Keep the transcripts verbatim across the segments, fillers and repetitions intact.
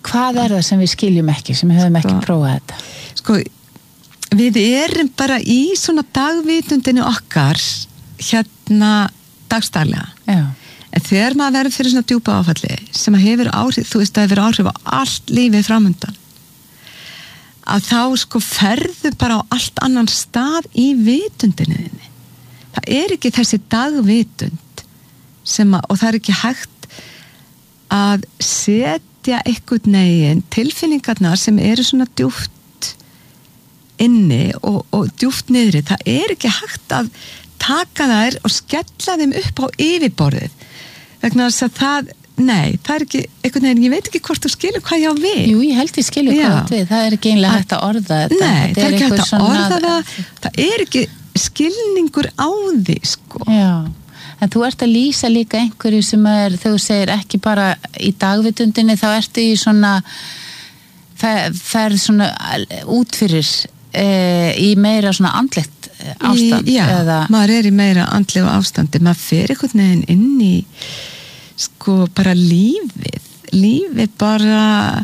hvað er það sem við skiljum ekki, sem við höfum ekki sko, prófað þetta? Sko, við erum bara í svona dagvitundinu okkar hérna dagstaglega. Já. En þegar maður verður fyrir svona djúpa áfalli sem að hefur áhrif, þú veist að hefur áhrif á allt lífið framundan, að þá sko ferðu bara á allt annan stað í vitundinu þinni. Það er ekki þessi dagvitund sem að, og það er ekki hægt að setja einhvern veginn tilfinningarnar sem eru svona djúpt inni og, og djúpt niðri, það er ekki hægt að taka þær og skella þeim upp á yfirborðið vegna þess að það, nei, það er ekki einhvern veginn, ég veit ekki hvort þú skilur hvað ég á við. Jú, ég held ég skilur hvað þú við, það er ekki einlega hægt að orða þetta. Nei, þetta það er ekki hægt að svona... orða það, það er ekki skilningur á því, sko. Já, en þú ert að lýsa líka einhverju sem er, þegar þú segir ekki bara í dagvitundinni, þá ertu í svona, það er svona út fyrir e, í meira svona andlegt ástand. Í, já, eða... maður er í meira andlegu ástandi, maður fer einhvern veginn inn í sko bara lífið, lífið bara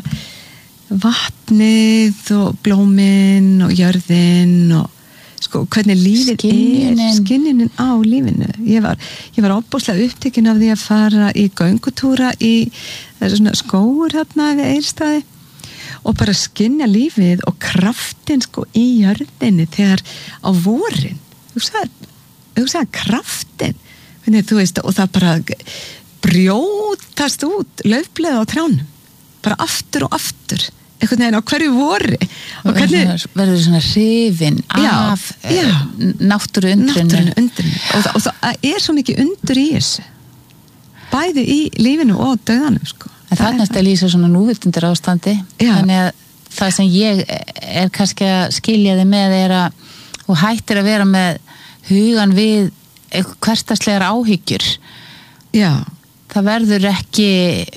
vatnið og blómin og jörðin og sko hvernig lífið Skynjunin. er, skynjunin á lífinu. Ég var, ég var óbúslega upptekin af því að fara í göngutúra í, það er svona skógur hérna við Egilsstaði og bara skynja lífið og kraftin sko í jörðinni þegar á vorin. Þú sagði, þú sagði kraftin, hvernig þú veist, og það bara brjótast út laufblöð á trjánum, bara aftur og aftur, einhvern veginn á hverju vori. Og, og hvernig verður svona hrifin af já, náttúru undrinu. Náttúrunu undrinu. Og, og það er svo mikið undur í þessu. Bæði í lífinu og dauðanum, sko. En það er næst að lýsa svona núvitundur ástandi. Já. Þannig að það sem ég er kannski að skilja þig með er að þú hættir að vera með hugan við hversdagslegar áhyggjur. Já. Það verður ekki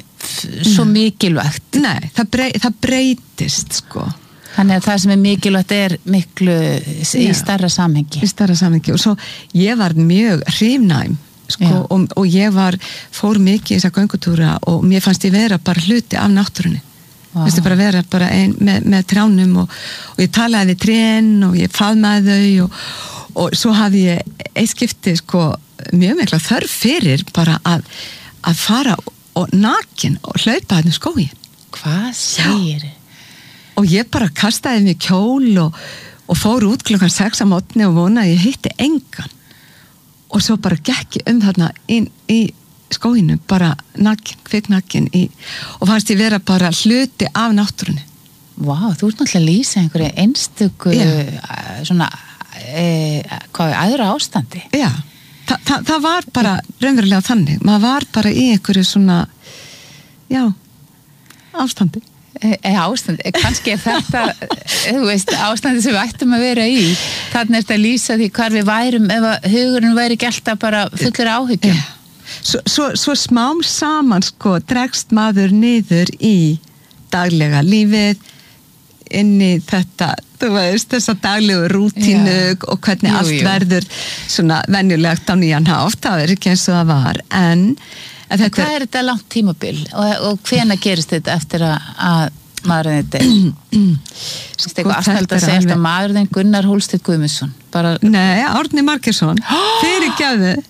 svo Nei. mikilvægt. Nei, það, brey, það breytist, sko. Þannig að það sem er mikilvægt er miklu í Já. stærra samhengi. Í stærra samhengi. Og svo ég var mjög hrifnæm, sko, og, og ég var, fór mikið í þessa göngutúra og mér fannst ég vera bara hluti af náttúrunni. Wow. Fannst ég bara vera bara ein, með, með trjánum og, og ég talaði við trén og ég faðmaði þau og, og svo hafði ég eitt skipti, sko, mjög mikla þörf fyrir bara að, að fara og nakin og hlaupa þarna í skóginn. Hvað segir þið? Og ég bara kastaði mig kjól og, og fór út klukkan sex á mótni og vona að ég hitti engan. Og svo bara gekk ég um þarna inn í skóginu, bara nakin, kviknakin í, og fannst ég vera bara hluti af náttúrunni. Vá, wow, þú ert náttúrulega að lýsa einhverju einstöku yeah. svona e, hvað, aðra ástandi. Já, Þa, það, það var bara raunverulega þannig, maður var bara í einhverju svona já, ástandi. E, ástandi, kannski er þetta þú veist, ástandi sem við ættum að vera í, þannig er þetta að lýsa því hvar við værum ef að hugurinn væri ekki alltaf bara fullur áhyggjum. Yeah. Svo, svo, svo smám saman sko dregst maður niður í daglega lífið inn í þetta, þú veist, þessa daglegu rútínu Já. Og hvernig jú, allt jú. Verður svona venjulegt á nýjan hátt, það er ekki eins og það var en, en þetta, hvað er þetta langt tímabil og, og hvenær gerist þetta eftir að, að maðurinn þetta sko, eitthvað aðstæld að segja alltaf maðurinn Gunnar Hólsteinn Guðmundsson bara... Nei, Árni Margeirsson fyrirgefðu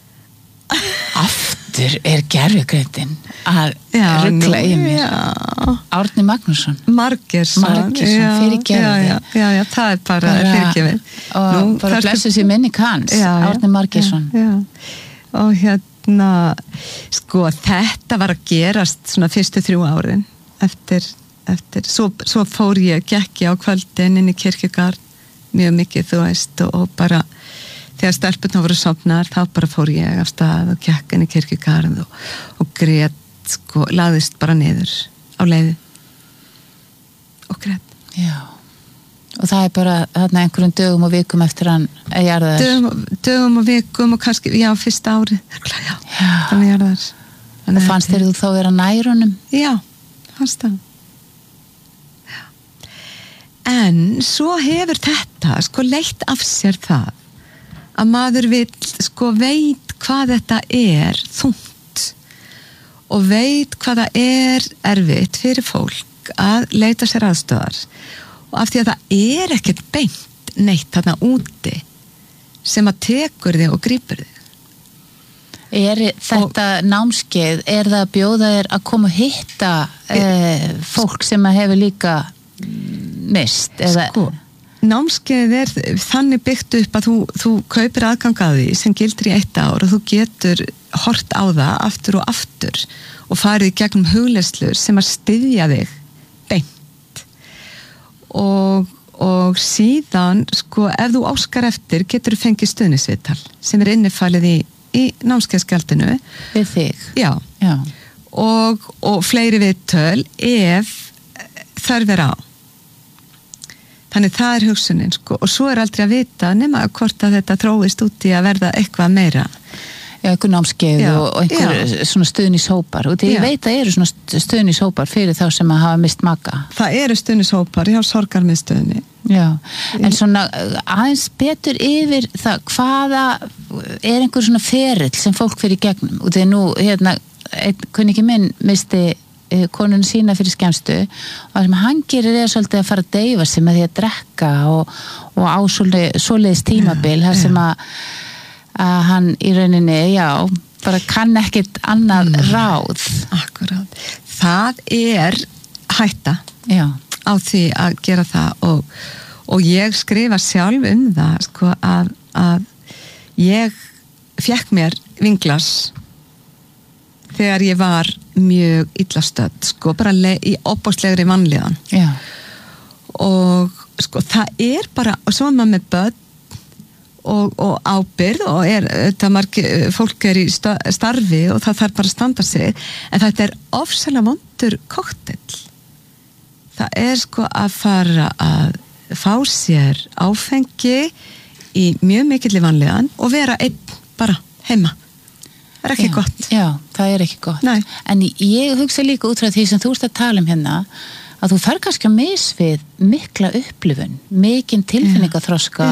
aftur er gervigreindin að ruggla í mér já. Árni Magnússon Margeirsson, Margeirsson fyrirgefðu já, já, já, það er bara, bara fyrirgefðu og Nú, bara blessu sér minni kanns Árni Margeirsson já, já. Og hérna sko þetta var að gerast svona fyrstu þrjú árin eftir, eftir svo, svo fór ég, gekk ég á kvöldin inn í kirkjugarð mjög mikið þú veist og, og bara þegar stelpunna voru sofnar, þá bara fór ég af stað og gekk inn í kirkjugarð og, og grét, sko, lagðist bara niður á leiði og grét. Já, og það er bara þarna einhverjum dögum og vikum eftir hann að jarðar. Dögum, dögum og vikum og kannski, já, fyrsta ári. Já, já. Það var jarðar. Og fannst þér þú þá vera nær honum? Já, fannst það. Já. En svo hefur þetta, sko, leitt af sér það að maður vill, sko, veit hvað þetta er þungt og veit hvað það er erfitt fyrir fólk að leita sér aðstöðar og af því að það er ekkert beint neitt þarna úti sem að tekur þig og grípur þig. Er þetta og, námskeið, er það að bjóða þér að koma og hitta e, fólk sem að hefur líka mist? Eða? Sko, námskeið er þannig byggt upp að þú, þú kaupir aðgang að því sem gildir í eitt ár og þú getur hort á það aftur og aftur og farið í gegnum hugleiðslur sem að styðja þig beint og, og síðan sko ef þú óskar eftir getur þú fengið stuðningsviðtal sem er innifalið í í námskeiðsgjaldinu við þig já. Já. Og, og fleiri viðtöl ef þarf er á þannig það er hugsunin sko. Og svo er aldrei að vita nema hvort að þetta þróist út í að verða eitthvað meira já, einhver námskeið já. Og, og einhver já. Svona stuðnishópar og því ég veit að eru svona stuðnishópar fyrir þá sem að hafa mist maka það eru stuðnishópar hjá sorgarmiðstöðinni já, en svona aðeins betur yfir það hvaða er einhver svona ferill sem fólk fyrir gegnum og því nú hérna einn kunningi minn misti konun sína fyrir skemmstu og það sem hann gerir er svolítið að fara að deyfa sig með því að drekka og, og á svoleiðis tímabil þar sem að, að hann í rauninni, já bara kann ekkert annað Nei, ráð akkurát, það er hætta já á því að gera það og, og ég skrifa sjálf um það sko að, að ég fékk mér vinglas þegar ég var mjög illa stödd sko bara í óbóðslegri vanlíðan Já. Og sko það er bara og svo er maður með börn og, og ábyrgð og er þetta margir, fólk er í starfi og það þarf bara að standa sig en þetta er ofsalega vondur kokteil það er sko að fara að fá sér áfengi í mjög mikilli vanlíðan og vera einn bara heima það er ekki já, gott já, það er ekki gott Nei. En ég hugsa líka út frá því sem þú ert að tala um hérna að þú fer kannski að misvið mikla upplifun mikinn tilfinningaþroska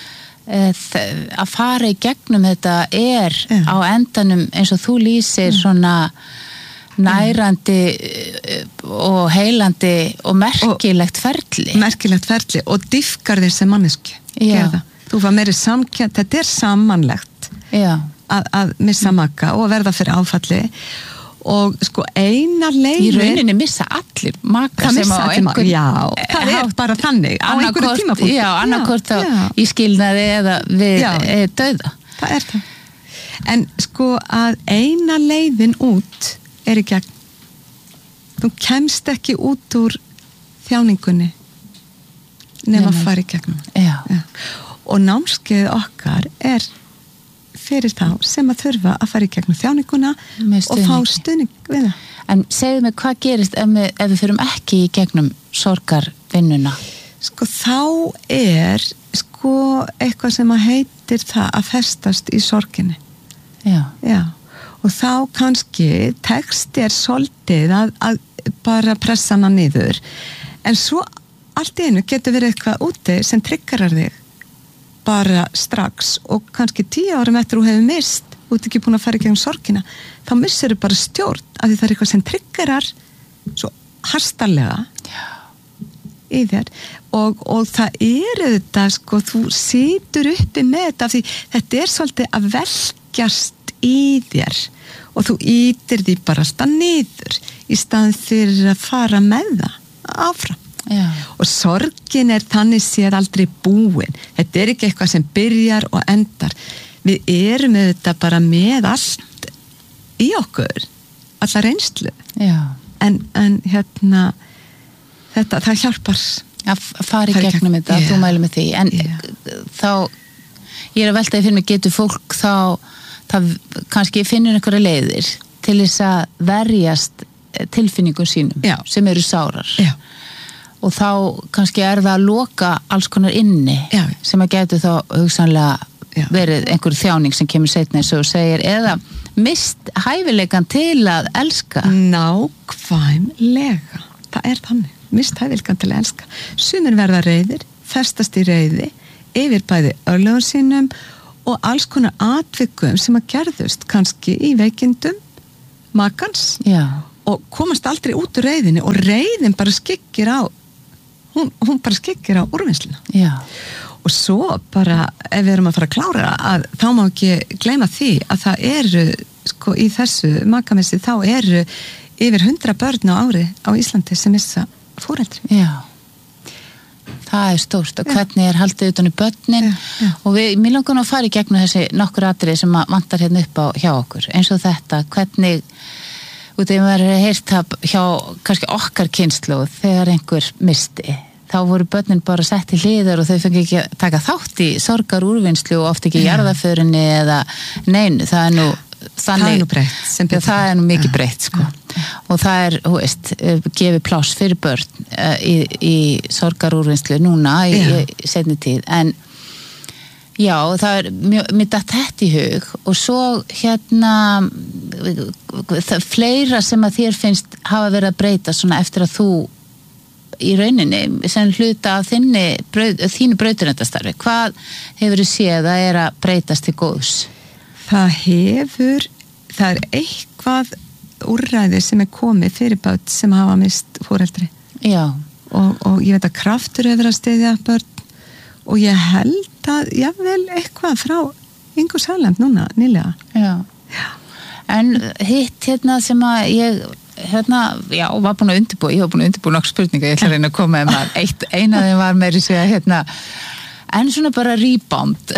að fara í gegnum þetta er já. Á endanum eins og þú lýsir já. Svona nærandi og heilandi og merkilegt ferli og merkilegt ferli og dýfkar þér sem mannesku þú var meiri samkjönd, þetta er samanlegt að, að missa maka og verða fyrir áfalli og sko eina leiðin í rauninni missa allir maka það sem á einhver já, það er bara þannig á einhverju tímapunkti já, annarkvort þá í skilnaði eða við e, dauða það er það en sko að eina leiðin út er í gegn þú kemst ekki út úr þjáningunni nema að fara í gegnum já. Já. Og námskeið okkar er fyrir þá sem að þurfa að fara í gegnum þjáninguna og fá stuðning við það. En segðu mig hvað gerist ef við, ef við fyrum ekki í gegnum sorgarvinnuna? Sko þá er sko eitthvað sem að heitir það að festast í sorginni já. Já. Og þá kannski text er svolítið að, að bara pressa hana niður. En svo allt í einu getur verið eitthvað úti sem triggerar þig bara strax og kannski tíu árum eftir þú hefur mist og þú ert ekki búin að fara í gegnum sorgina þá missir þú bara stjórn af því það er eitthvað sem triggerar svo hastarlega í þér og, og það er þetta sko, þú situr uppi með þetta af því þetta er svolítið að velkjast í þér og þú ítir því bara alltaf niður í staðin fyrir að fara með það áfram Já. Og sorgin er þannig séð aldrei búin þetta er ekki eitthvað sem byrjar og endar við erum auðvitað bara með allt í okkur alla reynslu en, en hérna þetta, það hjálpar að fara í gegnum þetta, yeah. Þú mælir með því en yeah. Þá ég er að veltaði fyrir mig, getur fólk þá það kannski finnur einhverja leiðir til þess að verjast tilfinningum sínum Já. Sem eru sárar Já. Og þá kannski er það að loka alls konar inni Já. Sem að getur þá hugsanlega Já. Verið einhver þjáning sem kemur seinna eins og segir eða mist hæfileikan til að elska nákvæmlega það er þannig, mist hæfileikan til að elska sumir verða reiðir, festast í reiði yfir bæði örlögum sínum og alls konar atvikum sem að gerðust kannski í veikindum makans Já. og komast aldrei út úr reiðinni og reiðin bara skyggir á hún, hún bara skyggir á úrvinnsluna. Já. Og svo bara ef við erum að fara að klára að þá má ekki gleyma því að það eru sko í þessu makamissi þá eru yfir hundra börn á ári á Íslandi sem missa foreldri. Já. Það er stórt og hvernig er haldið utan í börnin já, já. Og við, mér langar nú að fara í gegnum þessi nokkur atriði sem vantar hérna upp á hjá okkur eins og þetta, hvernig út af maður er heyrt það hjá kannski okkar kynslóð þegar einhver misti, þá voru börnin bara sett í hliðar og þau fengi ekki að taka þátt í sorgar úrvinnslu og oft ekki jarðaförinni eða neinu, það er nú þannig, það er nú breytt sem já, það er nú mikið breytt sko. Og það er, þú veist, gefið pláss fyrir börn uh, í, í sorgarúrvinnslu núna í, í seinni tíð, en já, það er mjög, mér datt þetta í hug og svo hérna það fleira sem að þér finnst hafa verið að breyta svona eftir að þú í rauninni sem hluta af þinni braut, þínu brauturendastarfi, hvað hefur þið séð að er að breytast til góðs? Það hefur, það er eitthvað úrræði sem er komið fyrir börn sem hafa mist foreldri. Já. Og, og ég veit að Kraftur hefur að styðja börn og ég held að jável eitthvað frá Ingu Salem núna, nýlega. Já. Já. En hitt hérna sem að ég hérna, já, var búin að undirbúa, ég var búin að undirbúa nokkuð spurninga, ég ætla að reyna að koma með maður. Eitt, eina þeim var meiri segja hérna, en svona bara rebound.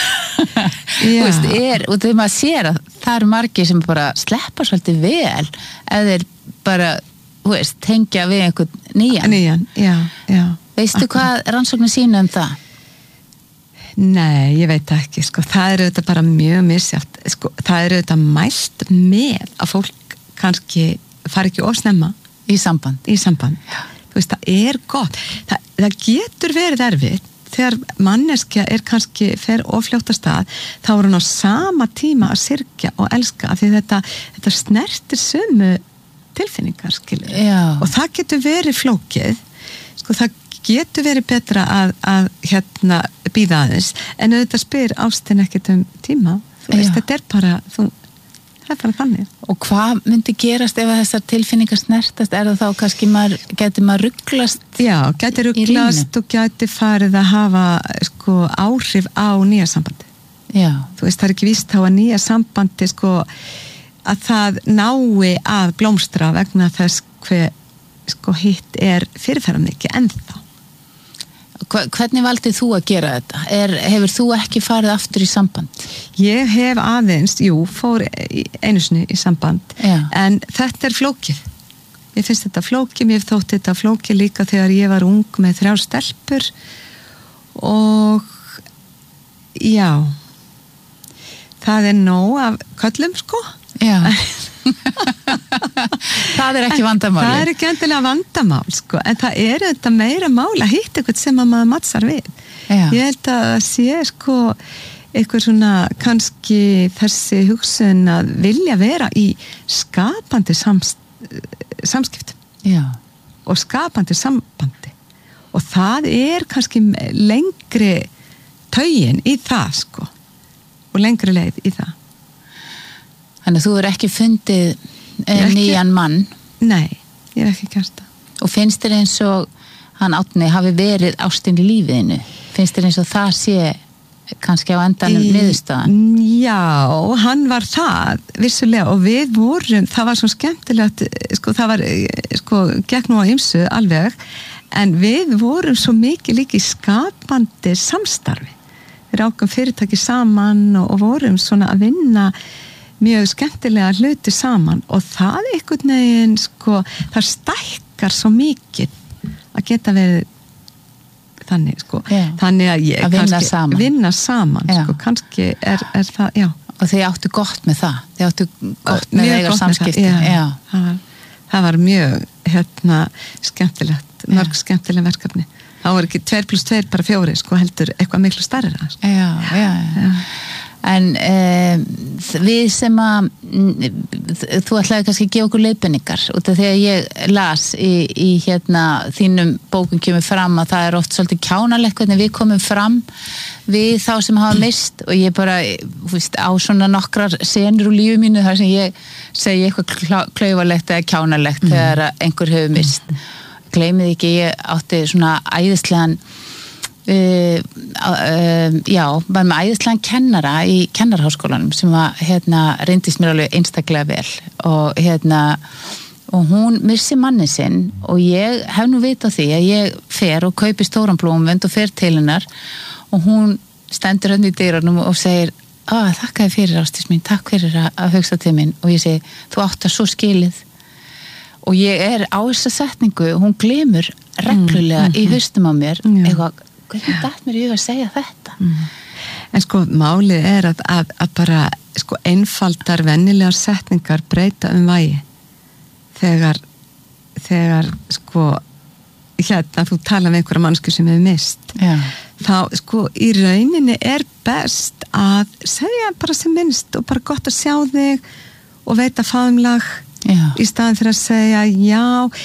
Þú veist, er, og þegar maður sér að það eru margir sem bara sleppa svolítið vel eða þeir bara, þú veist, tengja við einhvern nýjan. Nýjan, já, já. Veistu Akkur. Hvað rannsóknir sína um það? Nei, ég veit ekki, sko, það er auðvitað bara mjög misjátt, sko, það er auðvitað mælt með að fólk kannski fari ekki ósnemma í samband. Í samband. Já. Þú veist, það er gott. Það, það getur verið erfitt þegar manneskja er kannski fer ofljótt að stað, þá er hún á sama tíma að syrgja og elska af því þetta, þetta snertir sömu tilfinningar, skilur. Já. Og það getur verið flókið, sko, það getur verið betra að, að hérna bíða aðeins, en auðvitað spyr ástin ekkert um tíma, þú veist, Já. Þetta er bara, þú, það er bara þannig. Og hvað myndi gerast ef þessar tilfinningar snertast? Er það þá kannski maður, geti maður rugglast? Já, geti rugglast og geti farið að hafa sko áhrif á nýja sambandi. Já. Þú veist, það er ekki víst þá að nýja sambandi sko að það nái að blómstra vegna þess hver sko hitt er fyrirferðarmikið ennþá. Hvernig valdið þú að gera þetta? Er, hefur þú ekki farið aftur í samband? Ég hef aðeins, jú, fór einu sinni í samband, Já. En þetta er flókið. Mér finnst þetta flókið, mér þótt þetta flókið líka þegar ég var ung með þrjár stelpur og já, það er nóg af köllum, sko. Já. Það er ekki vandamál. Það er ekki endilega vandamál, sko, en það er þetta meira mál að hitta eitthvað sem að maður matsar við. Já. Ég held að sé, sko, eitthvað svona kannski þessi hugsun að vilja vera í skapandi sams, samskiptum. Já. Og skapandi sambandi. Og það er kannski lengri taugin í það, sko, og lengri leið í það. Þannig að þú er ekki fundið ekki, nýjan mann. Nei, ég hef ekki gert það. Og finnst þér eins og hann Árni hafi verið ástin í lífiðinu? Finnst þér eins og það sé kannski á endanum niðurstaðan? Já, hann var það vissulega og við vorum, það var svo skemmtilegt, sko það var, sko, gekk nú á ýmsu alveg, en við vorum svo mikið líka í skapandi samstarfi. Við rákum fyrirtæki saman og, og vorum svona að vinna mjög skemmtilega hluti saman og það einhvern veginn, sko, það stækkar svo mikið að geta verið þannig, sko. Já. Þannig að ég að vinna kannski saman, vinna saman sko, kannski er, er það, já. Og þið áttu gott með það, þið áttu gott með eiga samskipti. Já, já. Það, var, það var mjög, hérna, skemmtilegt, mörg já. Skemmtileg verkefni. Það var ekki tveir pluss tveir bara fjóri, sko, heldur eitthvað miklu stærra. Sko. Já, já, já. já. en um, við sem að þú ætlaði kannski að gefa okkur leiðbeiningar út af því að ég las í, í hérna þínum bókum kemur fram að það er oft svolítið kjánalegt hvernig við komum fram við þá sem hafa mist og ég bara veist, á svona nokkrar senur úr lífi mínu þar sem ég segi eitthvað klaufalegt eða kjánalegt mm. þegar einhver hefur mist gleymið ekki, ég átti svona æðislegan Uh, uh, já, var með æðislegan kennara í kennarháskólanum sem var, hérna, reyndist mér alveg einstaklega vel og hérna og hún missi manni sinn og ég hef nú vitað því að ég fer og kaupi stóran blómvönd og fer til hennar og hún stendur hann í dyrunum og segir ah, þakka þér fyrir Ásdís mín, takk fyrir að, að hugsa til mín og ég segi, þú átt það svo skilið og ég er á þessa setningu hún glemur reglulega mm, mm, í haustum á mér mm. eitthvað hvernig dætt mér í að segja þetta mm. en sko málið er að, að, að bara sko einfaldar vennilegar setningar breyta um vægi þegar þegar sko hérna þú tala með einhverja mannsku sem hefur mist Já. þá sko í rauninni er best að segja bara sem minnst og bara gott að sjá þig og veita faðumlag Já. í staðan fyrir að segja já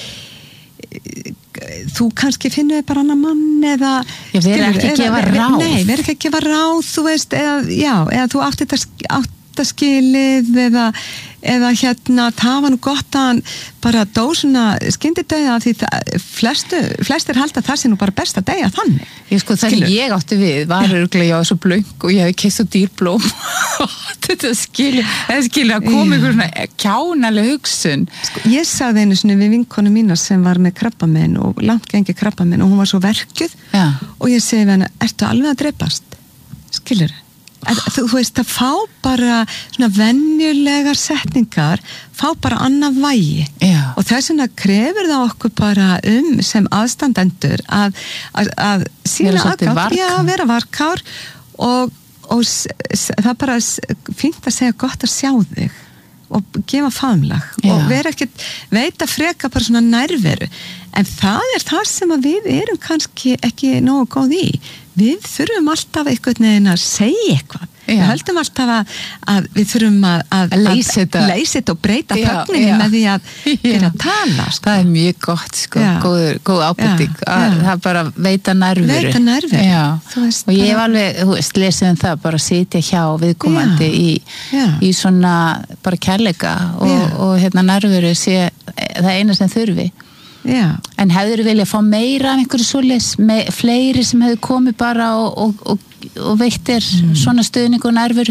þú kannski finnur þig bara annar mann eða ég verður ekki að gefa ráð nei, verður ekki að gefa ráð þú veist, eða, já, eða þú átt þetta átt að skilið eða, eða hérna, það var nú gott að hann bara dó svona skyndidauða því það, flestu, flestir halda það sé nú bara best að deyja þannig ég sko það sem ég átti við var örgulega ég var svo blöng og ég hefði keypt svo dýr blóm þetta skilur það skilur að koma ykkur svona kjánaleg hugsun sko, ég sagði einu svona við vinkonu mína sem var með krabbaminn og langt gengi krabbaminn og hún var svo verkjuð Já. og ég segi við henni, ertu alveg að dreipast skilur Að, þú veist að fá bara svona venjulegar setningar fá bara annað vægi Já. og þess vegna krefur það okkur bara um sem aðstandendur að, að, að sína aðgátt já, vera varkár og, og s, s, það er bara fínt að segja gott að sjá þig og gefa faðumlag Já. og vera ekkert veita freka bara svona nærveru en það er það sem að við erum kannski ekki nógu góð í við þurfum alltaf einhvern veginn að segja eitthvað Já. við höldum alltaf að, að við þurfum að, að, að leysa þetta leysa þetta og breyta Já, þögninni já. með því að byrja að tala sko. það er mjög gott sko, Já. góð, góð ábending Já, að já. það bara veita nærveru Veita nærveru. Já. Þú veist, og ég hef bara- alveg, þú veist, lesið um það bara sitja hjá viðkomandi Já. í, Já. í svona bara kærleika og, Já. og hérna nærveru sé það eina sem þurfi Já. en hefur vilja fá meira af einhverju svoleiðis, me, fleiri sem hefur komið bara og, og, og, og veittir mm. svona stuðning og nærveru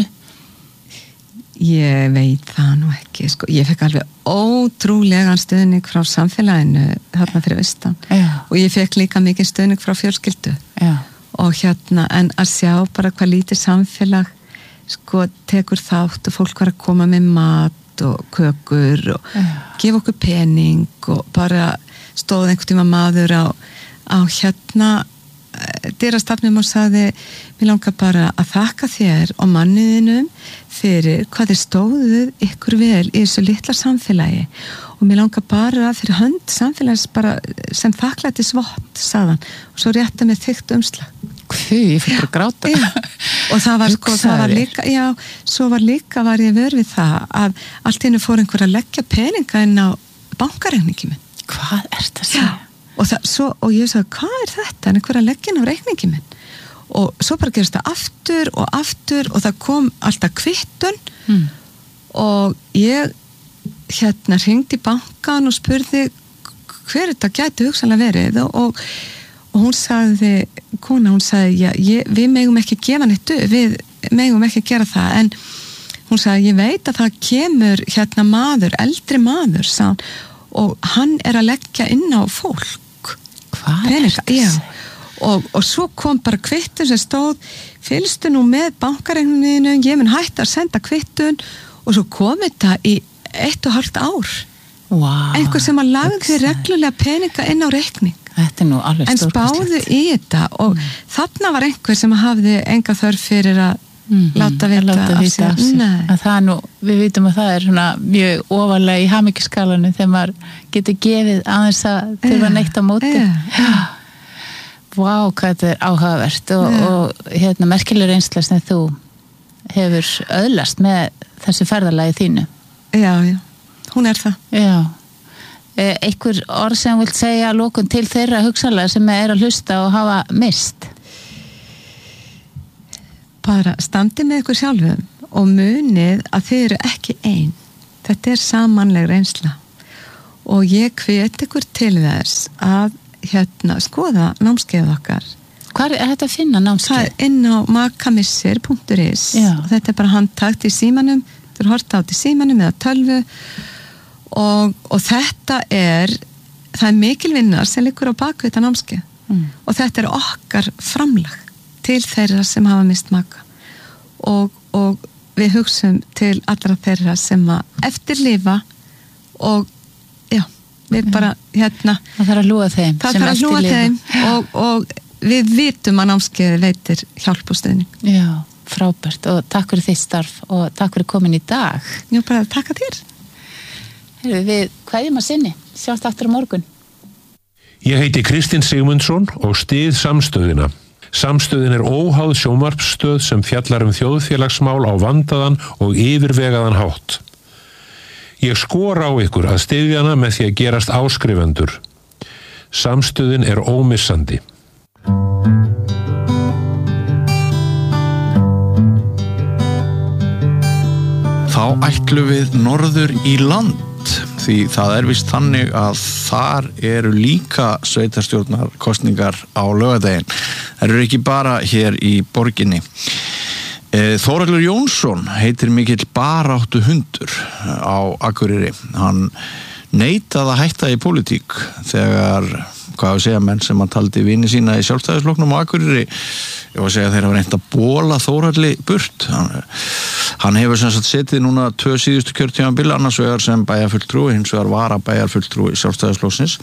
Ég veit það nú ekki sko. Ég fekk alveg ótrúlegan stuðning frá samfélaginu þarna fyrir austan Já. og ég fekk líka mikið stuðning frá fjölskyldu Já. og hérna en að sjá bara hvað lítið samfélag sko tekur þátt og fólk var að koma með mat og kökur og Já. gefa okkur pening og bara stóð einhvern tíma maður á, á hérna dyrastafnum og sagði mér langar bara að þakka þér og manniðinum fyrir hvað þið stóðuð ykkur vel í þessu litla samfélagi og mér langar bara fyrir hönd samfélags bara sem þakklæti svott sagðan og svo rétta með þykkt umslag Hví, ég fyrir bara að gráta já. og það var sko, það var líka já, svo var líka var ég vör við það að allt í hennu fór einhver að leggja peninga inn á bankareikningi minn hvað er það að segja? og, það, svo, og ég sagði, hvað er þetta? En einhver að leggja inn á reikningi minn og svo bara gerist það aftur og aftur og það kom alltaf kvittun Mm. og ég hérna hringdi í bankan og spurði hver þetta gæti hugsanlega verið og, og, og hún sagði kona, hún sagði, já, ég, við megum ekki gefa neitt upp, við megum ekki gera það en hún sagði, ég veit að það kemur hérna maður, eldri maður sagði, og hann er að leggja inn á fólk hvað peninga, er það? já Og, og svo kom bara kvittun sem stóð fylgstu nú með bankareikninu ég mun hætta að senda kvittun og svo kom þetta í eitt og hálft ár wow, einhver sem að lagði reglulega peninga inn á reikning þetta er nú alveg en spáðu stórkostlegt. í þetta og mm. þarna var einhver sem hafði enga þörf fyrir að Mm-hmm. láta vita, láta af vita sér, af sér. Nei. Að það er nú, við vitum að það er svona mjög ofalega í hamingjuskalanum þegar maður getur gefið aðeins að þurfa neitt á móti Já, já. Vá, hvað þetta er áhugavert og, og hérna merkileg reynsla sem þú hefur öðlast með þessu ferðalagi þínu. Já, já, hún er það. Já. Einhver orð sem vilt segja að lókun til þeirra hugsanlega sem er að hlusta og hafa mist? Bara standi með ykkur sjálfum og munið að þið eru ekki ein. Þetta er samanleg reynsla og ég hvet ykkur til þess að hérna skoða námskeið okkar. Hvar er þetta að finna námskeið? Það er inn á makamissir punktur is og þetta er bara handtakt í símanum, þú er hort átt í símanum eða tölvu og, og þetta er, það er mikil vinnar sem liggur á baku þetta námskeið mm. og þetta er okkar framlag til þeirra sem hafa mist maka og, og við hugsum til allra þeirra sem að eftirlifa og já, við bara hérna það þarf að hlúa þeim það þarf að hlúa þeim og, og við vitum að námskeiði veitir hjálp og stuðning. Já, frábært og takk fyrir þitt starf og takk fyrir komin í dag. Jú, bara takk að þér. Heyrðu, við kveðjum að sinni, sjáumst aftur á morgun. Ég heiti Kristinn Sigmundsson og styð Samstöðina. Samstöðin er óháð sjónvarpsstöð sem fjallar um þjóðfélagsmál á vandaðan og yfirvegaðan hátt. Ég skora á ykkur að styðja hana með því að gerast áskrifendur. Samstöðin er ómissandi. Þá ætlum við norður í land því það er víst þannig að þar eru líka sveitarstjórnarkosningar á laugardaginn. Það eru ekki bara hér í borginni. Þórhallur Jónsson heitir mikill baráttu hundur á Akureyri. Hann neitaði að hætta í pólitík þegar, hvað að segja, menn sem hann taldi vini sína í Sjálfstæðisflokknum á Akureyri, ég var að segja að þeir hafa reynt að bóla Þórhalli burt. Hann, hann hefur sem sagt setið núna tvö síðustu kjörtímabil, annars vegar sem bæjarfulltrúi, hins vegar vara bæjarfulltrúi Sjálfstæðisflokksins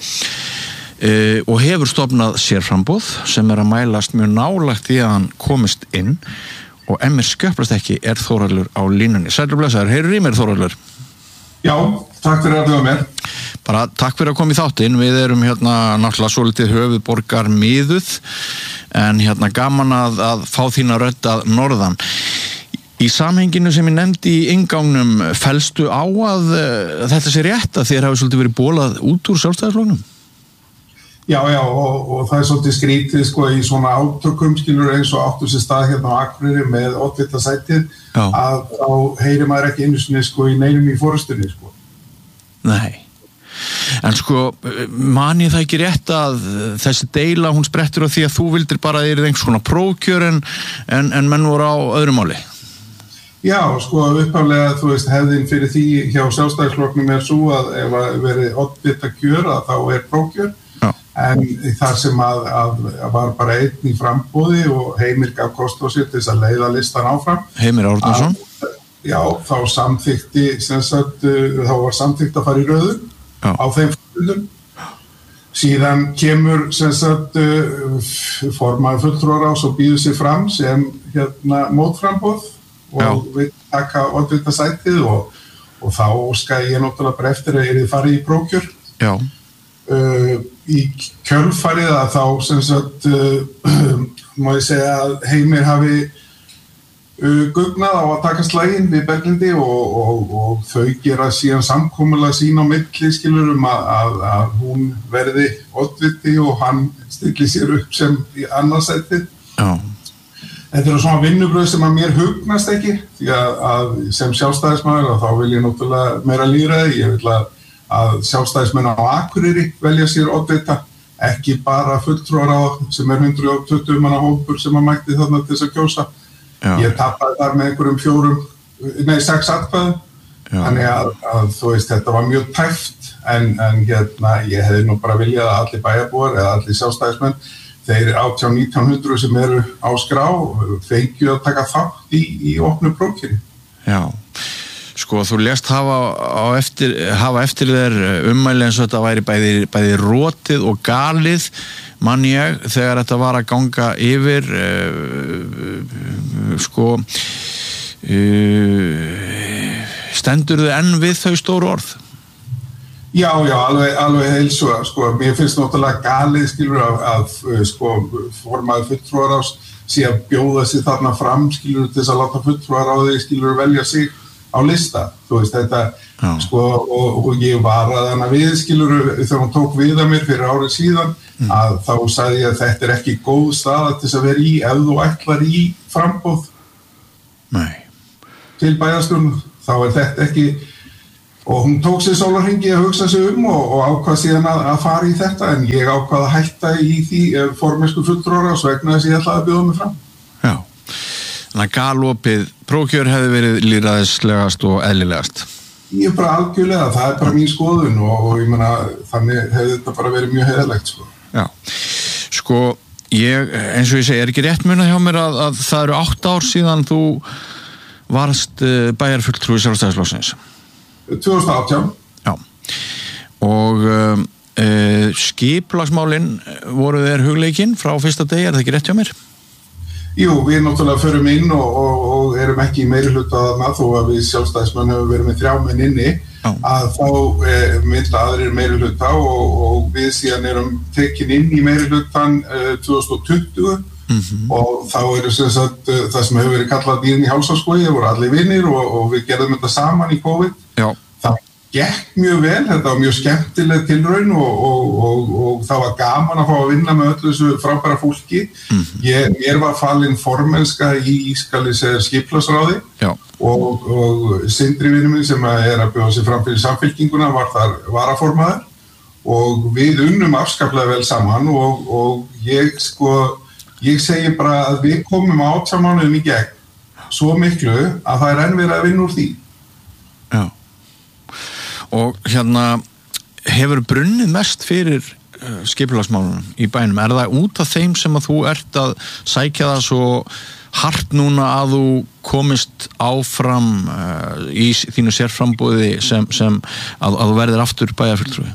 e, og hefur stofnað sérframboð sem er að mælast mjög nálægt í að hann komist inn og ef mér sköplast ekki er Þórhallur á línunni. Sælur blessaður, heyrur í mér Þórhallur? Já, takk fyrir að það mér. Bara takk fyrir að koma í þáttinn. Við erum hérna náttúrulega svolítið höfuðborgar miðuð en hérna gaman að, að fá þína rödd að norðan. Í samhenginu sem ég nefndi í inngangnum fellstu á að uh, þetta sé rétt að þér hafi svolítið verið bólað út úr Sjálfstæðisflokknum? Já, já, og, og það er svolítið skrítið sko í svona átökum skilur eins og áttu sér stað hérna á Akureyri með oddvita sætið að þá heyrir maður ekki einu sinni sko í neinum í forystunni sko. Nei. En sko, man ég það ekki rétt að þessi deila hún sprettur á því að þú vildir bara að þér er einhvers konar prófkjör en, en, en menn voru á öðrum máli? Já, sko uppaflega þú veist hefðin fyrir því hjá Sjálfstæðisflokknum er svo að ef að verið oddvita kjör að þá er prófkjör. En þar sem að, að, að var bara einn í frambúði og Heimir gaf kost á sér til þess að leiða listan áfram. Heimir Árnason? Já, þá samþykti, sem sagt, þá var samþykkt að fara í röðun já. Á þeim fundum. Síðan kemur, sem sagt, formaður fulltrúarráðs og býður sig fram sem hérna mótframboð og já. Við taka oddvita sætið og, og þá óska ég náttúrulega bara eftir að ég fari í prófkjör. Já. Uh, í kjölfarið að þá sem sagt uh, má ég segja að Heimir hafi uh, gugnað á að taka slaginn við Berglindi og, og, og þau gera síðan samkomulag sín á milli skilur um að, að, að hún verði oddviti og hann stilli sér upp sem í annarsætið. Já. Þetta er svona vinnubröð sem að mér hugnast ekki því að, að sem sjálfstæðismaður og þá vil ég náttúrulega meira lýðræði, ég vil að að sjálfstæðismenn á Akureyri velja sér oddvita, ekki bara fulltrúaráð sem er hundrað og tuttugu manna hópur sem að mætti þarna til þess að kjósa. Já. Ég tapaði þar með einhverjum fjórum, nei, sex atkvæðum, þannig að, að þú veist, þetta var mjög tæft, en, en hérna, ég hefði nú bara viljað að allir bæjarbúar eða allir sjálfstæðismenn, þeir átján nítján hundruð sem eru á skrá, fengju að taka þátt í, í opnu prófkjöri. Já. Sko, þú lést hafa, á eftir, hafa eftir þér ummæli eins og þetta væri bæði, bæði rotið og galið, mann ég, þegar þetta var að ganga yfir, uh, sko, uh, stendur þið enn við þau stóru orð? Já, já, alveg, alveg heils og, sko, mér finnst náttúrulega galið, skilur, að, að sko, formaður fulltrúarráðs sé að bjóða sig þarna fram, skilur til þess að láta fulltrúaráði, skilur velja sig á lista, þú veist þetta Já. sko, og, og ég varaði hana við, skilur, þegar hún tók við að mér fyrir árið síðan, mm. að þá sagði ég að þetta er ekki góð staða til þess að vera í ef þú ætlar í frambóð Nei. til bæjarstjórnar, þá er þetta ekki, og hún tók sér sólarhringi að hugsa sig um og, og ákvað síðan að, að fara í þetta, en ég ákvað að hætta í því formennsku fulltrúara og vegna þess að ég ætlaði að bjóða mig fram. Já. Þannig að galopið prófkjör hefði verið lýðræðislegast og eðlilegast. Ég er bara algjörlega, það er bara mín skoðun og, og ég meina, þannig hefði þetta bara verið mjög heiðarlegt, sko. Já, sko, ég, eins og ég segi, er ekki rétt munað hjá mér að, að það eru átta ár síðan þú varst bæjarfulltrúi Sjálfstæðisflokksins? tvö þúsund og átján. Já, og um, uh, skipulagsmálin voru þeir hugleikinn frá fyrsta degi, er það ekki rétt hjá mér? Jú, við náttúrulega förum inn og, og, og erum ekki í meirihluta þarna þó að við sjálfstæðismenn hefur verið með þrjá menn inni Já. Að þá e, mynda aðrir meirihluta og, og við síðan erum tekin inn í meirihlutan e, tvö þúsund og tuttugu mm-hmm. og þá eru sem sagt það sem hefur verið kallað dýrin í hálsárskógi, það voru allir vinnir og, og við gerðum þetta saman í COVID. Já. Það gekk mjög vel, þetta var mjög skemmtileg tilraun og, og, og, og það var gaman að fá að vinna með öllu þessu frábæra fólki. Mm-hmm. Ég, mér var falin formennska í Ískalisir skipulagsráði og, og Sindri vinur minn sem er að bjóða sig fram fyrir Samfylkinguna var þar varaformaður og við unnum afskaplega vel saman og, og ég sko, ég segi bara að við komum átján mánuðum í gegn svo miklu að það er enn verið að vinna úr því. Já. Og hérna, hefur brunnið mest fyrir uh, skipulagsmálunum í bænum? Er það út af þeim sem að þú ert að sækja það svo hart núna að þú komist áfram uh, í þínu sérframbúði sem, sem að, að þú verðir aftur bæjarfulltrúi?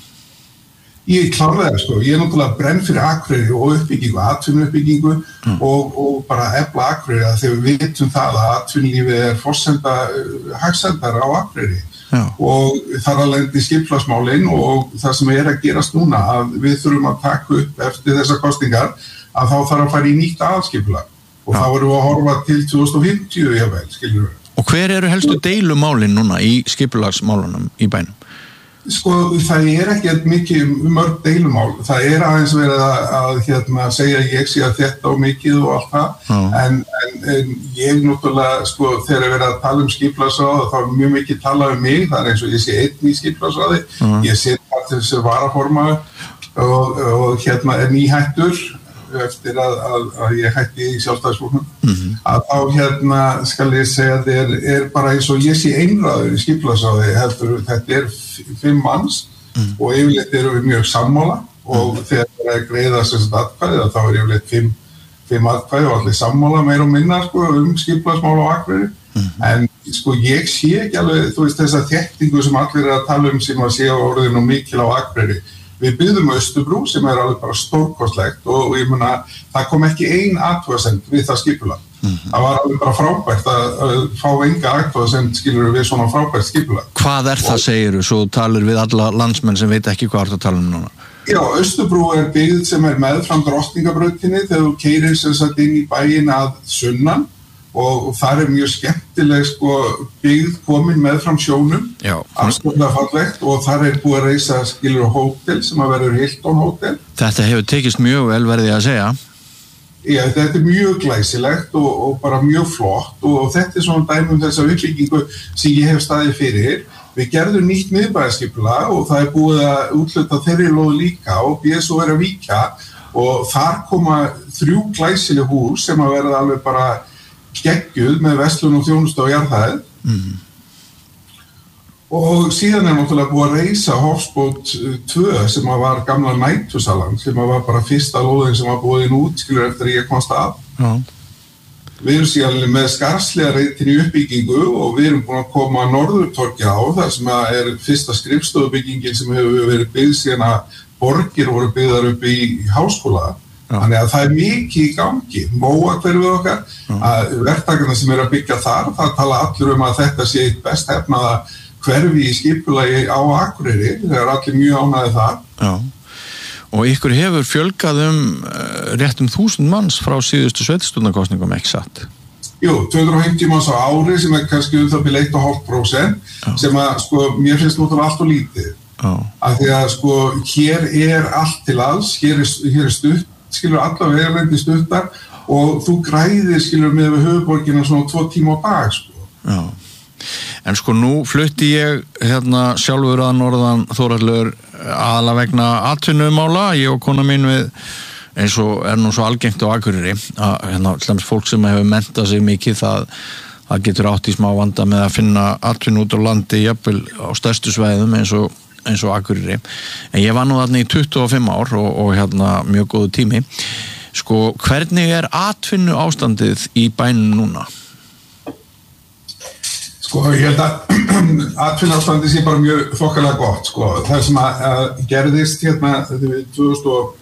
Ég klárlega, sko. Ég er náttúrulega brenn fyrir Akureyri og uppbyggingu, atvinnuuppbyggingu mm. og, og bara efla Akureyri að þegar við vitum það að atvinnulífið er forsenda, hagsendar á Akureyri. Já. Og þar að lendi skipulagsmálin og það sem er að gerast núna að við þurfum að taka upp eftir þessar kostingar að þá þarf að fara í nýtt aðalskipulag og Já. Þá erum við að horfa til tvö þúsund og fimmtíu jável, skiljum við. Og hver eru helstu deilumálin núna í skipulagsmálunum í bænum? Sko, það er ekki mikið mörg deilumál. Það er aðeins verið að, að hérna, segja að ég sé að þetta og mikið og allt það, en, en, en ég náttúrulega, sko, þegar ég verið að tala um skipulagsráð, þá er mjög mikið talað um mig, það er eins og ég sé einn í skipulagsráði, uh-huh. ég sé það til þessu varaformaður og, og hérna er nýhættur eftir að, að, að ég hætti í Sjálfstæðisflokknum, mm-hmm. að þá hérna skal ég segja að þetta er, er bara eins og ég sé einræður í skipulagsráði, heldur þetta er fimm manns mm. og yfirleitt eru við mjög sammála og mm. þegar það er að greiða sem sagt atkvæði þá er yfirleitt fimm, fimm atkvæði og allir sammála meira og minna sko, um skipulagsmál á Akureyri mm. en sko ég sé ekki alveg þú veist þessa þéttingu sem allir er að tala um sem að sé á orðinu mikil á Akureyri. Við byggðum Austurbrú sem er alveg bara stórkostlegt og, og ég meina það kom ekki ein athugasemd við það skipulag. Mm-hmm. Það var alveg bara frábært að, að fá enga athugasemd skilur við svona frábært skipulag. Hvað er það segirðu svo talir við alla landsmenn sem veit ekki hvað það tala um núna? Já, Austurbrú er byggð sem er meðfram Drottningabrautinni þegar þú keyrir sem sagt inn í bæinn að sunnan og þar er mjög skemmtileg sko, byggð komin með fram sjónum afskaplega fallegt og þar er búið að reisa skilur hótel sem að verður Hilton hótel. Þetta hefur tekist mjög vel verði að segja. Já, þetta er mjög glæsilegt og, og bara mjög flott og, og þetta er svona dæmi um þessa uppbyggingu sem ég hef staðið fyrir. Við gerðum nýtt miðbæjarskipulag og það er búið að útluta þeirri lóð líka og B S O er að víkja og þar koma þrjú glæsileg hús sem að verða alveg bara geggjuð með verslun og þjónustu á jarðhæð mm. og síðan er náttúrulega búið að reisa Hofsbót tvö sem að var gamla nætusalan sem að var bara fyrsta lóðin sem var búið inn út skilur eftir að ég komst að Já. Við erum síðan með Skarðslega reitin í uppbyggingu og við erum búin að koma Norðurtorgi á þar sem að er fyrsta skrifstofubyggingin sem hefur verið byggð síðan að borgir voru byggðar upp í háskóla Já. Þannig að það er mikið í gangi, móa hverfið okkar, Já. Að verktakarna sem eru að byggja þar, það tala allir um að þetta sé eitt best hefnaða hverfi í skipulagi á Akureyri, þegar allir mjög ánægði það. Já, Og ykkur hefur fjölgað um uh, rétt um þúsund manns frá síðustu sveitarstjórnarkosningum, ekki satt? Jú, tvö hundruð og fimmtíu manns á ári sem er kannski um það byrja eitt komma fimm prósent sem að sko, mér finnst náttúrulega allt og lítið. Já. Af því að sko, hér er allt til alls, hér er, hér er stutt, skilur alla vegarlendi stuttar og þú græðir, skilur, með við höfuborgina svona tvo tíma á dag, sko. Já. En sko nú flutti ég hérna sjálfur að norðan Þórhallur aðalega vegna atvinnumála, ég og kona mín við eins og er nú svo algengt á Akureyri að hérna hljóms fólk sem hefur mentað sig mikið það, það getur átt í smá vanda með að finna atvinnu út á landi jafnvel á stærstu svæðum eins og, eins og Akureyri. En ég var nú þarna í tuttugu og fimm ár og, og hérna mjög góðu tími. Sko hvernig er atvinnu ástandið í bænum núna? Sko, ég held að atvinnuástandið sé bara mjög þokkalega gott, sko. Það sem að, að gerðist hérna tvö þúsund og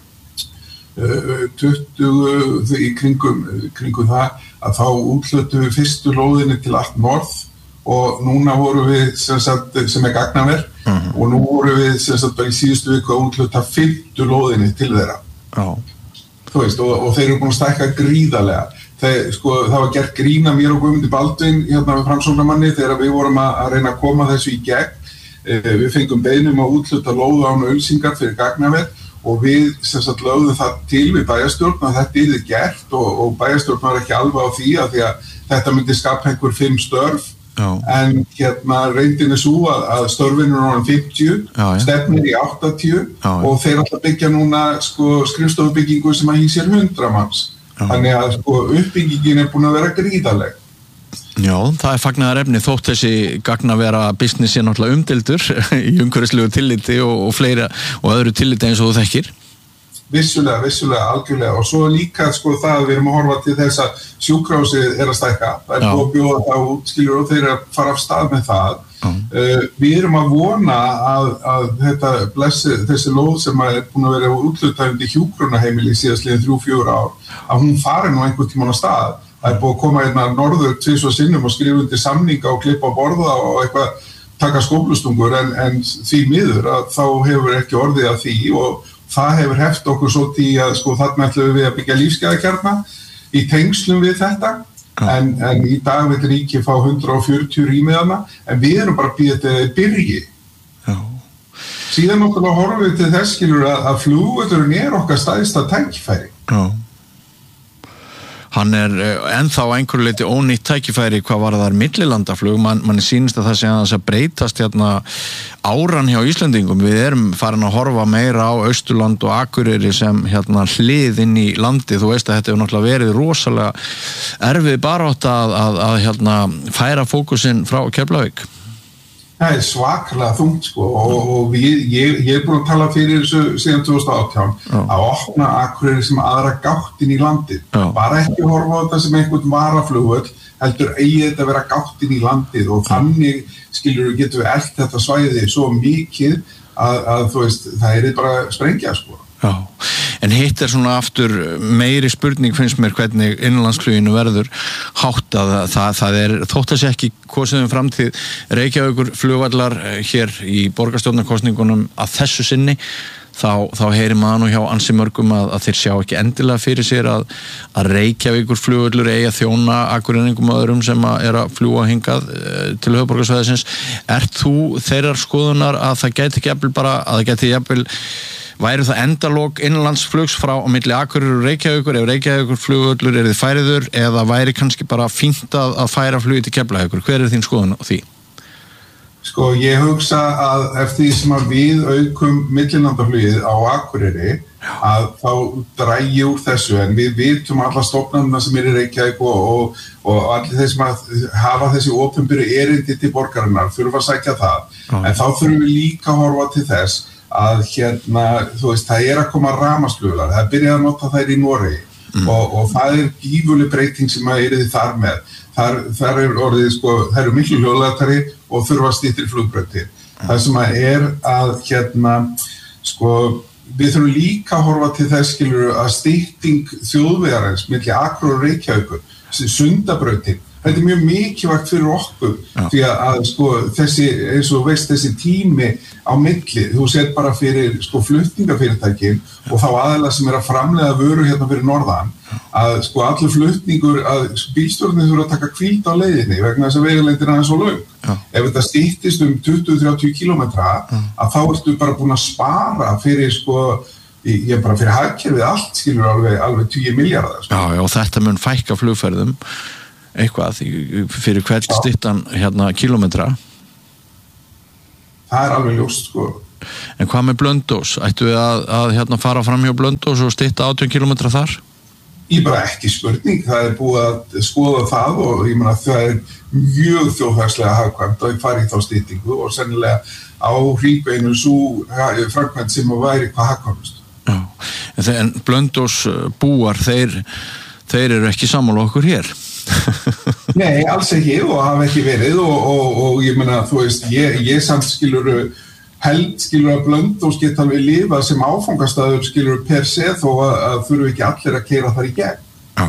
tuttugu í kringum, kringum það að þá úthluttu við fyrstu lóðinni til allt norð og núna voru við sem, sagt, sem er gagnaver uh-huh. og nú voru við sem sagt bara í síðustu viku að úthlutta fimmtu lóðinni til þeirra. Já. Þú veist, og, og þeir eru búin að stækka gríðarlega. Þeir, sko, það var gert grína mér og Guðmundi Baldvin hérna við framsóknarmanni þegar við vorum að, að reyna að koma þessu í gegn. E, við fengum beinum að útluta lóða án auglýsingar fyrir gagnaver og við sem sagt lögðum það til við bæjarstjórn að þetta yrði gert og, og bæjarstjórn var ekki alveg á því að því að þetta myndi skapa einhver fimm störf. Já. En hérna reyndin er svo að, að störfin er núna fimmtíu, já, ja. Stefnir í áttatíu já, ja. Og þeir alltaf byggja núna sko, skrifstofubyggingu sem að hýsir hundrað manns. Já. Þannig að sko, uppbyggingin er búin að vera gríðarleg. Já, það er fagnaðarefni þótt þessi gagnavera business er náttúrulega umdeildur í umhverfislegu tilliti og, og fleira og öðru tilliti eins og þú þekkir. Vissulega, vissulega, algjörlega og svo líka sko það að við erum að horfa til þess að sjúkrahúsið er að stækka, það er búið að bjóða það út, skilur og þeir eru að fara af stað með það. Uh, við erum að vona að, að þetta blessi, þessi lóð sem er búin að vera úthlutandi hjúkrunarheimili síðastliðin þrjú, fjögur ár, að hún fari nú einhvern tímann á stað. Það er búið að koma hérna norður tvisvar sinnum og skrifa undir samninga og klippa borða og eitthvað taka skóflustungur en, en því miður að þá hefur ekki orðið af því og það hefur heft okkur svo til að sko þarna ætlum við að byggja lífsgæðakjarna í tengslum við þetta en, en í dag vil ríki fá hundrað og fjörutíu rýmiðana en við erum bara að býða þetta í byrji. Já. Síðan náttúrulega horfum við til þess skilur að, að flugvöllurinn er okkar stærsta tækifæri. Já. Hann er ennþá einhverju leyti ónýtt tækifæri hvað var það millilandaflug, Man, manni sýnist að það sé að breytast hérna áran hjá Íslendingum, við erum farin að horfa meira á Austurland og Akureyri sem hérna hlið inn í landi, þú veist að þetta hefur náttúrulega verið rosalega erfið barátt að, að, að hérna færa fókusinn frá Keflavík. Það er svakalega þungt sko og, og við, ég, ég er búin að tala fyrir þessu síðan tvö þúsund og átján Já. Að opna Akureyri sem aðra gáttin í landið. Já. Bara ekki horfa á þetta sem einhvern varaflugvöll, heldur eigi þetta að vera gáttin í landið og þannig skilur við getum við elt þetta svæði svo mikið að, að þú veist það er bara sprengja sko. Já, en hitt er svona aftur meiri spurning finnst mér hvernig innanlandsfluginu verður háttað, það, það er þótt að sé ekki kosið um framtíð Reykjavíkur flugvallar hér í borgarstjórnarkosningunum að þessu sinni þá, þá heyrir maður nú hjá ansi mörgum að, að þeir sjá ekki endilega fyrir sér að, að Reykjavíkur flugvallur eigi að þjóna akureyringum og öðrum sem að er að fljúga hingað til höfuðborgarsvæðisins. Ert þú þeirrar skoðunar að það geti ekki jafnvel bara, að það geti jafnvel væri það endalok innanlandsflugs frá á milli Akureyrar og Reykjavíkur ef Reykjavíkur flugvöllur er þið færiður eða væri kannski bara fínt að, að færa flugið til Keflavíkur? Hver er þín skoðun á því? Sko ég hugsa að eftir því sem að við aukum millilandaflugið á Akureyri að þá drægi úr þessu en við vitum alla stofnanna sem er í Reykjavík og, og, og allir þeir sem að hafa þessi opinberu erindi til borgarinnar þurfa að sækja það Já. En þá þurfum við líka að horfa til þess að hérna, þú veist, það er að koma rafmagnsflugvélar, það er byrjað að nota þær í Noregi mm. og, og það er gífurleg breyting sem að yrði þar með. Þar, þar er orðið, sko, það eru miklu hljóðlætari og þurfa styttri flugbrautir. Mm. Það sem að er að, hérna, sko, við þurfum líka að horfa til þess, skilur, að stytting þjóðvegarins milli Akureyrar og Reykjavíkur, Sundabrautin, Þetta er mjög mikilvægt fyrir okkur Já. Því að, að sko, þessi, eins og veist, þessi tími á milli, þú sér bara fyrir sko, flutningafyrirtækin og þá aðeila sem er að framleiða vöru hérna fyrir norðan, að sko, allur flutningur, að bílstjórnir þurfa að taka hvíld á leiðinni vegna þess að vegalengdin er aðeins svo löng. Ef þetta styttist um tuttugu til þrjátíu kílómetra, að þá ertu bara búin að spara fyrir sko ég bara fyrir hagkerfið allt skilur alveg, alveg tíu milljarðar. Já, já, og þetta mun fækka flugferðum eitthvað fyrir hvert styttan hérna kílómetra. Það er alveg ljóst sko. En hvað með Blönduós? Ættu við að, að hérna fara fram hjá Blönduós og stytta átján kílómetra þar? Ég bara ekki spurning, það er búið að skoða það og ég meina það er mjög þjóðhagslega hagkvæmt að fara í þá styttingu og sennilega á hringveginu svo framkvæmt sem að væri hvað hagkvæmust. Já, en Blönduós búar, þeir, þeir eru ekki sammála okkur hér. Nei, alls ekki og hafa ekki verið og, og, og ég meina, þú veist, ég, ég samt skilur held skilur að Blönduós geta alveg lifa sem áfangastaður skilur per se þó að, að þurfu ekki allir að keyra þar í gegn. Já.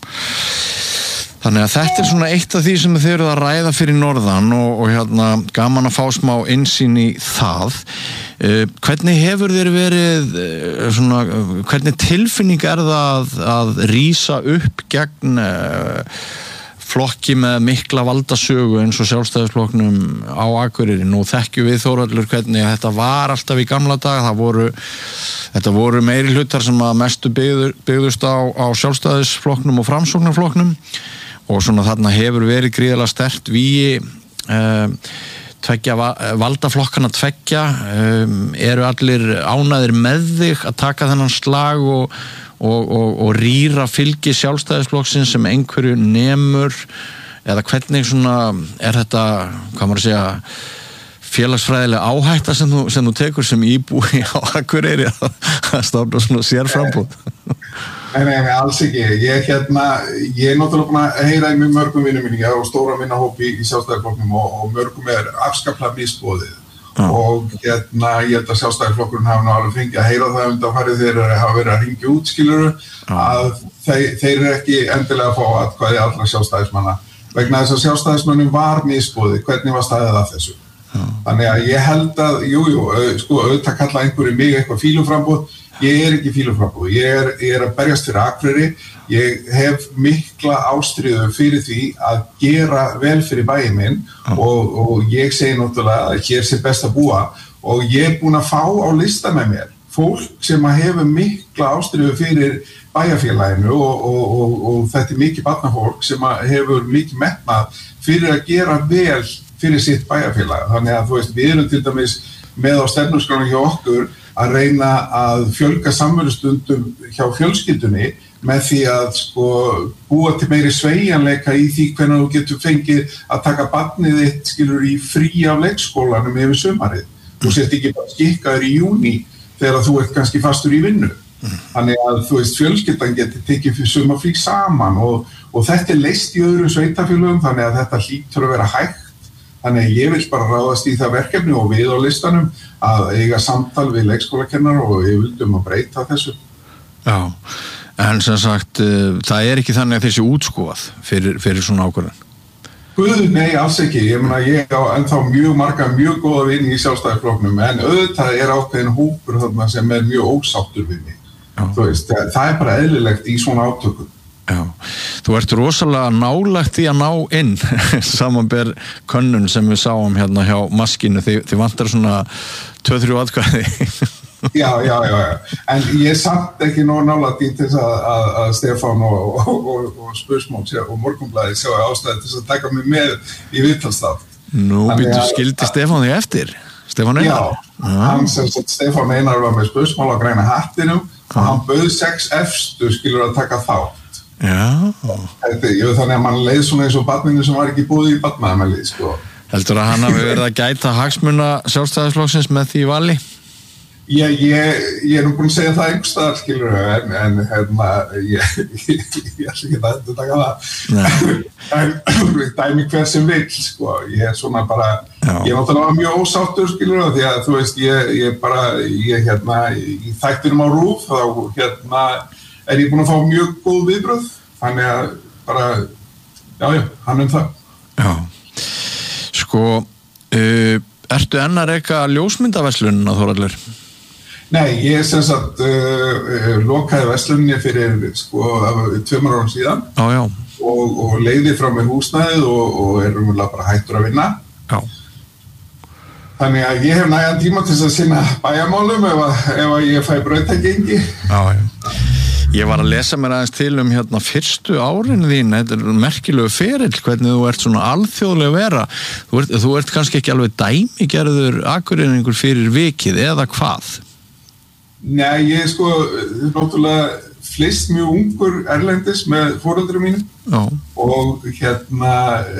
Þannig að þetta er svona eitt af því sem þið eruð að ræða fyrir norðan og, og hérna gaman að fá smá innsýn í það. Uh, hvernig hefur þér verið uh, svona, uh, hvernig tilfinning er það að, að rísa upp gegn uh, flokki með mikla valdasögu eins og Sjálfstæðisflokknum á Akureyri? Nú þekkjum við Þórhallur hvernig þetta var alltaf í gamla dag, það voru þetta voru meiri hlutar sem að mestu byggður, byggðust á, á Sjálfstæðisflokknum og Framsóknarflokknum og svona þarna hefur verið gríðarlega sterkt vígi uh, tveggja valdaflokkana tveggja um, eru allir ánæðir með þig að taka þennan slag og, og, og, og rýra fylgi Sjálfstæðisflokksins sem einhverju nemur eða hvernig svona er þetta, hvað maður að segja félagsfræðilega áhætta sem þú, sem þú tekur sem íbúi á Akureyri að stofna svona sérframbúð? Nei, nei, nei, alls ekki. Ég hérna, ég er náttúrulega búin að heyra í mjög mörgum vinnum minni, ég á stóra vinnahópi í Sjálfstæðisflokknum og, og mörgum er afskaplega misboðið. Ah. Og hérna, ég held að Sjálfstæðisflokkurinn hafa nú alveg fengið að heyra það undanfarið þegar hafa verið að hringja út, skilurðu, ah. að þeir, þeir eru ekki endilega að fá atkvæði allra Sjálfstæðismanna. Vegna þess að Sjálfstæðismannum var misboðið, hvernig var staðið að þessu? Ah. Þannig að ég held að, jú, jú, sko, auðvitað kalla einhverju mig eitthvað fíluframbúð. Ég er ekki fíluframbúð, ég er, ég er að berjast fyrir Akureyri, ég hef mikla ástríðu fyrir því að gera vel fyrir bæinn minn ah. og, og ég segi náttúrulega að hér sé best að búa og ég er búin að fá á lista með mér fólk sem að hefur mikla ástríðu fyrir bæjarfélaginu og, og, og, og þetta er mikið barnafólk sem að hefur mikið metnað fyrir að gera vel fyrir sitt bæjarfélag. Þannig að þú veist, við erum til dæmis með á stefnuskránum hjá okkur að reyna að fjölga samverustundum hjá fjölskyldunni með því að sko búa til meiri sveigjanleika í því hvernig þú getur fengið að taka barnið þitt skilur í frí af leikskólanum yfir sumarið. Þú sért ekki bara skikkaður í júní þegar þú ert kannski fastur í vinnu. Þannig að þú veist fjölskyldan getur tekið fyrir sumarfrí saman og, og þetta er leyst í öðrum sveitafélögum þannig að þetta hlýtur að vera hægt. Þannig að ég vil bara ráðast í það verkefni og við á listanum að eiga samtal við leikskólakennar og ég vildum að breyta þessu. Já, en sem sagt, það er ekki þannig að þessi útskúfað fyrir, fyrir svona ákvörðun? Guð, nei, alls ekki. Ég meina, ég á ennþá mjög marga, mjög góða vini í Sjálfstæðisflokknum, en auðvitað er ákveðin hópur þarna sem er mjög ósáttur við mig. Þú veist, það er bara eðlilegt í svona átökum. Já, þú ert rosalega nálægt í að ná inn samanber könnun sem við sáum hérna hjá maskinu, þið, þið vantar svona tvö þrjú atkvæði. Já, já, já, já, en ég samt ekki nóg nálægt í til þess að, að, að Stefán og, og, og, og Spursmál og Morgunblaðið sjá ástæði til þess að taka mig með í viðtalstátt. Nú býttu skildi Stefán þig eftir? Stefán Einar? Já, ah. hann sem sagt Stefán Einar var með Spursmál á græna hattinum ah. og hann bauð sex efstu skilur að taka þátt. Já. Þetta, ég, þannig að mann leið svona eins og barninu sem var ekki búið í barnaðamæli, sko. Heldur að hann hafi verið að gæta hagsmuna Sjálfstæðisflokksins með því vali? Ég, ég, ég er nú búin að segja það einhvers staðar, skilur við, en, en hérna, ég, ég, ég ætla ekki að þetta taka það. En dæmi hver sem vill, sko. Ég er svona bara, Já. Ég er náttúrulega mjög ósáttur, skilur við, því að þú veist, ég, ég bara, ég hérna, í þættinum á RÚV, þá hérna, er ég búin að fá mjög góð viðbröð, þannig að bara já, já, hann um það. Já, sko, uh, ertu enn að reka ljósmyndaverslunina, Þórhallur? Nei, ég sem sagt uh, lokaði versluninni fyrir sko tveimur árum síðan já, já. Og, og leigði frá mér húsnæðið og, og er umhverfað bara hættur að vinna. Já. Þannig að ég hef nægan tíma til að sinna bæjarmálum ef að, ef að ég fæ brautargengi. Já, já. Ég var að lesa mér aðeins til um hérna fyrstu árin þín, þetta er merkilegu ferill, hvernig þú ert svona alþjóðlega vera. Þú ert, þú ert kannski ekki alveg dæmigerður akureyringur fyrir vikið, eða hvað? Nei, ég sko, náttúrulega flest mjög ungur erlendis með foreldrum mínum. Já. Og hérna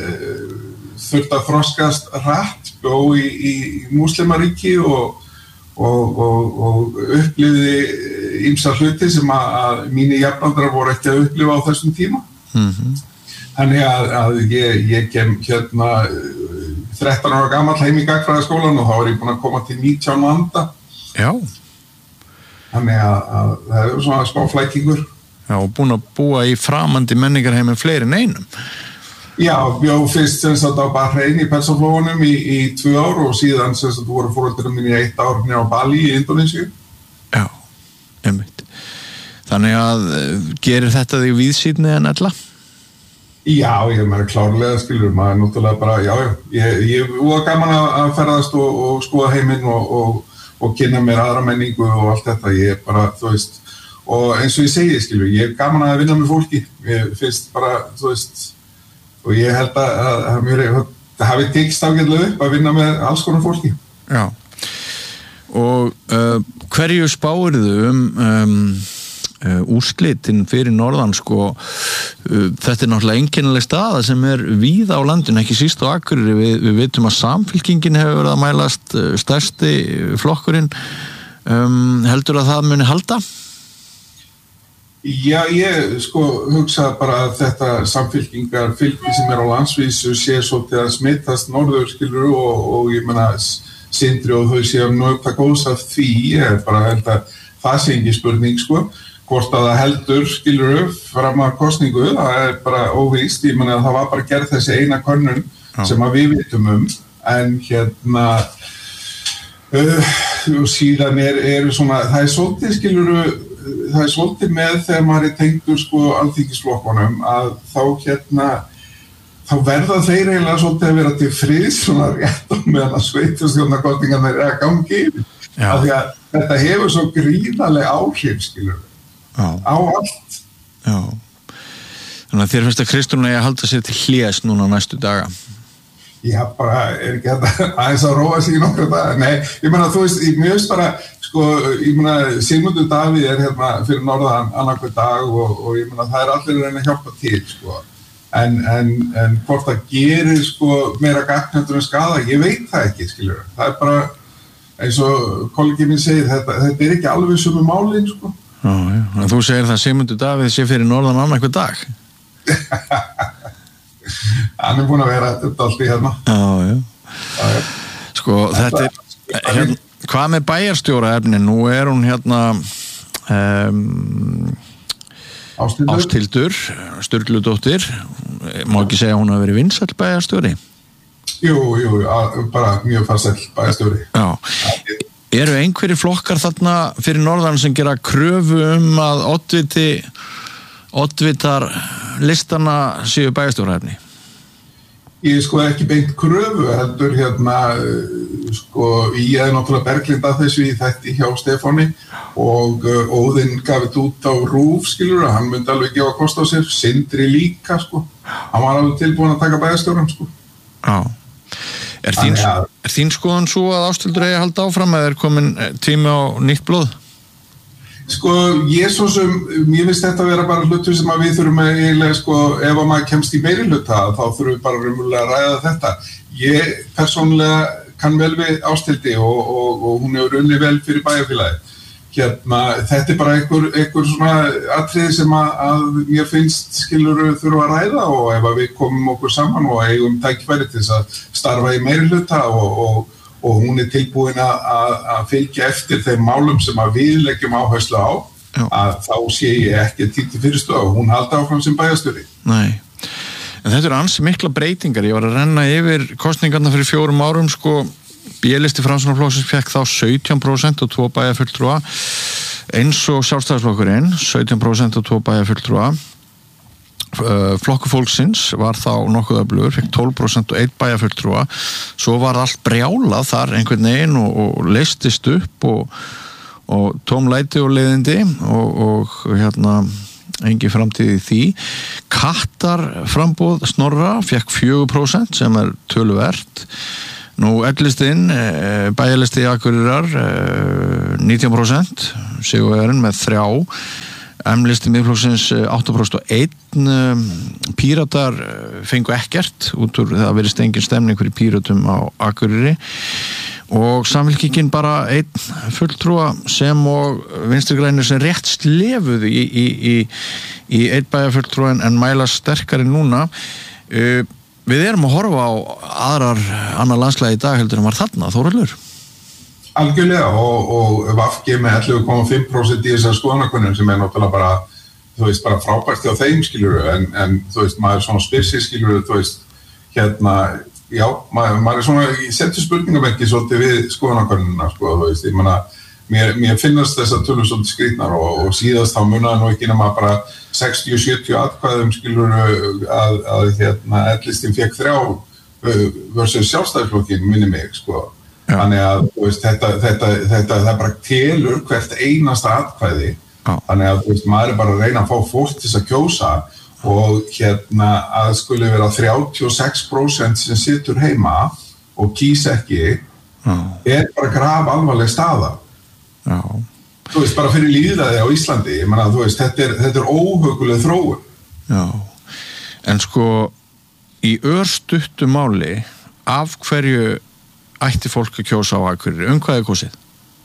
þurfti að þroskast hratt, bjó í, í múslimaríki og, og, og, og upplifði ýmsa hluti sem að, að mínir jafnaldrar voru ekki að upplifa á þessum tíma. Mm-hmm. Þannig að, að ég, ég kem hérna þrettán ára gamall heim í gagnfræðaskólan og þá var ég búin að koma til nítján landa. Já. Þannig að, að það er svona smá flækingur. Já, og búin að búa í framandi menningarheimum fleiri en einum. Já, bjó fyrst sem sagt á Bahrein í Persaflóanum í, í tvö ár og síðan sem sagt voru foreldrar mín í eitt ár nýra á Bali í Indonésiu. Já, einmitt. Þannig að gerir þetta þig víðsýnni en ella? Já, ég meina klárlega, skilur, maður náttúrulega bara, já, já, ég, ég var gaman að ferðast og, og skoða heiminn og, og og kynna mér aðra menningu og allt þetta, ég er bara, þú veist, og eins og ég segi, skilur, ég er gaman að vinna með fólki, ég finnst bara, þú veist, og ég held að, að, að mér, það hafi tekist ágætlega upp að vinna með alls konar fólki. Já, og uh, hverju spáirðu um, um uh, úrslitin fyrir norðan, sko, uh, þetta er náttúrulega einkennileg staða sem er víða á landinu, ekki síst á Akureyri, við, við vitum að Samfylkingin hefur verið að mælast uh, stærsti flokkurinn, um, heldur að það muni halda? Já, ég sko hugsa bara að þetta Samfylkingar fylgi sem er á landsvísu sé svolítið að smittast norður, skilur, og, og ég menna Sindri og þau séu nögt að góðs af því, ég er bara held að það sé ekki spurning, sko. Hvort að það heldur, skilur upp, fram að kosningu, það er bara óvíst, ég menna að það var bara gerð þessi eina könnun Já. Sem að við vitum um, en hérna, uh, og síðan er, er svona, það er svolítið, skilur, það er svolítið með þegar maður er tengdur, sko, alþingisflokkunum, að þá hérna, þá verða þeir eiginlega svolítið að vera til friðs, svona rétt á meðan að sveitarstjórnarkosningarnar er að gangi yfir, af því að þetta hefur svo gríðarleg áhrif, skilur. Já. Á allt. Já. Þannig að þér finnst að Kristrún eigi að halda sér til hlés núna næstu daga? Já, bara er ekki þetta aðeins að róa sig í nokkra daga. Nei, ég meina, þú veist, ég mjögst bara, sko, ég meina, Sigmundur Davíð er hérna fyrir norðan annarkvæð dag og, og ég meina, það er allir að reyna að hjálpa til, sko. En, en, en hvort það gerir, sko, meira gagnhendur en skada, ég veit það ekki, skiljur. Það er bara, eins og kollegi minn segir, þetta, þetta er ekki alveg sömu málin, sko. Já, já. Þú segir það Sigmundur Davíð sé fyrir norðan annarkvæð dag? Hann er búin að vera þetta allt í hérna. Já, já. Já, já. Sko, þetta er, hérna, hvað með bæjarstjóra efni? Nú er hún hérna um, Ásthildur, Ásthildur Sturludóttir, má ekki segja að hún hafi verið vinsæll bæjarstjóri? Jú, jú, bara mjög farsæll bæjarstjóri. Já. Eru einhverjir flokkar þarna fyrir norðan sem gera kröfu um að oddviti, oddvitar listana séu bæjarstjóraefni? Ég sko ekki beint kröfu, heldur hérna, sko, ég er náttúrulega Berglind að þessu í þætti hjá Stefáni og uh, Óðinn gaf þetta út á RÚV, skilur, hann myndi alveg gefa kost á sér, Sindri líka, sko. Hann var alveg tilbúin að taka bæjarstjóran, sko. Já. Er þín, er þín skoðan svo að Ásthildur eigi að halda áfram eða er komin tími á nýtt blóð? Sko, ég svo sem, mér finnst þetta að vera bara hlutur sem að við þurfum að eiginlega, sko, ef að maður kemst í meiri hluta, þá þurfum við bara raunverulega að ræða þetta. Ég persónulega kann vel við Ásthildi og, og, og hún hefur unnið vel fyrir bæjarfélagið. Hérna, þetta er bara einhver, einhver svona atriði sem að, að mér finnst skilur þurfa að ræða og ef að við komum okkur saman og eigum tækifæri til þess að starfa í meiri hluta og, og, og hún er tilbúin að, að, að fylgja eftir þeim málum sem að við leggjum áherslu á, Já. Að þá sé ég ekki títi fyrirstu og hún halda áfram sem bæjarstjóri. Nei. En þetta er ansi mikla breytingar. Ég var að renna yfir kosningarna fyrir fjórum árum, sko, B-listi Framsóknarflokksins fékk þá sautján prósent og tvo bæjarfulltrúa, eins og Sjálfstæðisflokkurinn, sautján prósent og tvo bæjarfulltrúa. Flokkur fólksins var þá nokkuð öflugur, fekk tólf prósent og einn bæjarfulltrúa. Svo var allt brjálað þar einhvern veginn og, og leystist upp og, og tómlæti og leiðindi og, og hérna engin framtíð í því. Kattar frambóð Snorra fekk fjögur prósent sem er töluvert. Nú L-listinn, bæjarlisti Akureyrar nítján prósent, sigurvegarinn með þrjá. M-listi Miðflokksins átta prósent og einn. Píratar fengu ekkert út úr það verið engin stemning fyrir Píratum á Akureyri og Samfylkingin bara einn fulltrúa sem og Vinstri grænir sem rétt slefuðu í, í, í, í einn bæjarfulltrúa en mæla sterkari núna. Við erum að horfa á aðrar annar landslagi í dag heldur en var þarna, Þórhallur. Algjörlega og, og V G með ellefu komma fimm prósent í þessar skoðanakönnun sem er náttúrulega bara, þú veist, bara frábært hjá þeim skilur en, en þú veist, maður svona spyr sig skilur, þú veist, hérna, já, maður, maður er svona, ég setur spurningamerki svolítið við skoðanakönnuna, sko, þú veist, ég menna, mér, mér finnast þessar tölur svolítið skrýtnar og, og síðast þá munaði nú ekki nema bara sextíu til sjötíu atkvæðum skilur að, að hérna, L-listinn fékk þrjá versus Sjálfstæðisflokkinn minni mig, sko. Já. Þannig að veist, þetta, þetta, þetta, það bara telur hvert einasta atkvæði. Já. Þannig að veist, maður er bara að reyna að fá fólk til að kjósa og hérna að skuli vera þrjátíu og sex prósent sem situr heima og kýs ekki Já. Er bara graf alvarleg staða. Já. Þú veist, bara fyrir lýðræði á Íslandi, ég meina, þú veist, þetta er, þetta er óhugguleg þróun. Já, en sko í örstuttu máli af hverju ætti fólk að kjósa á Akureyri, um hvað er kosið?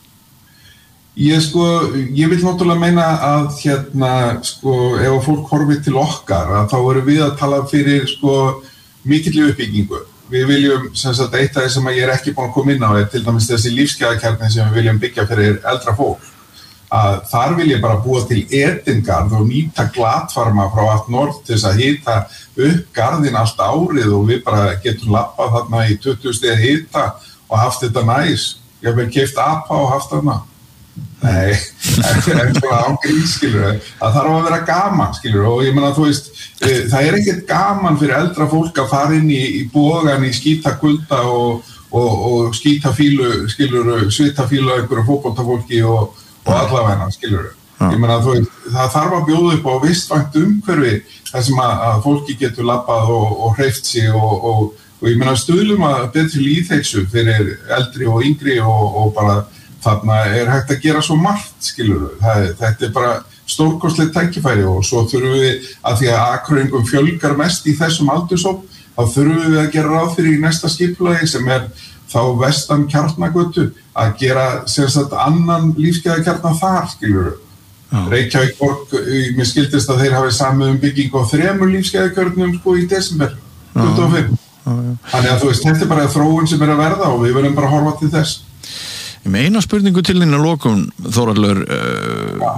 Ég sko, ég vil náttúrulega meina að hérna, sko, ef fólk horfir til okkar, að þá erum við að tala fyrir, sko, mikilli uppbyggingu. Við viljum, sem sagt, eitt af því sem ég er ekki búin að koma inn á, er til dæmis þessi lífsgæðakjarni sem við viljum byggja fyrir eldra fólk. Að þar vil ég bara búa til Edingarð og nýta glatfarma frá allt norð til þess að hita upp garðin allt árið og við bara getum lappað þarna í tuttugu stiga hita og haft þetta næs. Ég hef keypt apa og haft þarna. Nei, það er svona ángríð, skilur við. Það þarf að vera gaman, skilur við. Og ég meina, þú veist, það er ekkert gaman fyrir eldra fólk að fara inn í, í bogan í skítakulda og, og, og skítafílu, skilur við, svitafílu af einhverju fótboltafólki og og allavegna, skilur við. Ég meina, þú veist, það þarf að bjóða upp á vistvænt umhverfi þar sem að, að fólki getur labbað og, og hreyft sig og, og, og ég meina stuðlum að betri lýðheilsu fyrir eldri og yngri og, og bara þarna er hægt að gera svo margt, skilur við. Það, þetta er bara stórkostlegt tækifæri og svo þurfum við að því að Akureyringum fjölgar mest í þessum aldurshóp, þá þurfum við að gera ráð fyrir í næsta skipulagi sem er þá vestan Kjarnagötu að gera sem sagt annan lífsgæðakjarna þar, skilur við. Reykjavík borg, mér skildist að þeir hafi samið um byggingu á þremur lífsgæðakjörnum sko í desember tuttugu og fimm. Þannig að þú veist, þetta er bara þróun sem er að verða og við verðum bara að horfa til þess. Ég með eina spurningu til þín að lokum, Þórhallur, uh,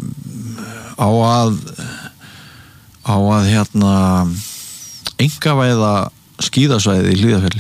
á að á að hérna einkavæða skíðasvæði í Hlíðarfjalli.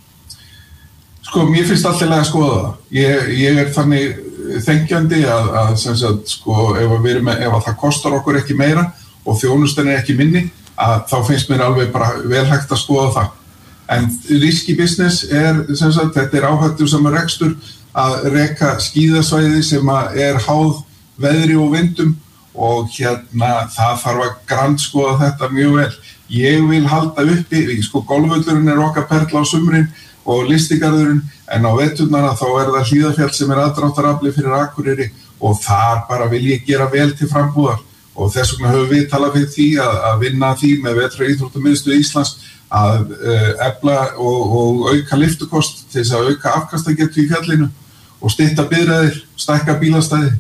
Sko, mér finnst alltaf að skoða það. Ég, ég er þannig þengjandi að, að sem sagt, sko, ef, við erum, ef að það kostar okkur ekki meira og þjónustan er ekki minni, að þá finnst mér alveg bara vel hægt að skoða það. En risky business er, sem sagt, þetta er áhættur sem er rekstur að reka skíðasvæði sem er háð veðri og vindum og hérna það þarf að grandskoða þetta mjög vel. Ég vil halda uppi, sko, golfvöllurinn er okkar perla á sumrin og listigarðurinn, en á veturnara þá er það Hlíðarfjall sem er aðdráttarafli fyrir Akureyri og þar bara vil ég gera vel til frambúðar og þess vegna höfum við talað fyrir því að, að vinna því með vetraríþróttamiðstöð Íslands að uh, efla og, og auka lyftukost til þess að auka afkastagetu í fjallinu og stytta biðræðir, stækka bílastæði.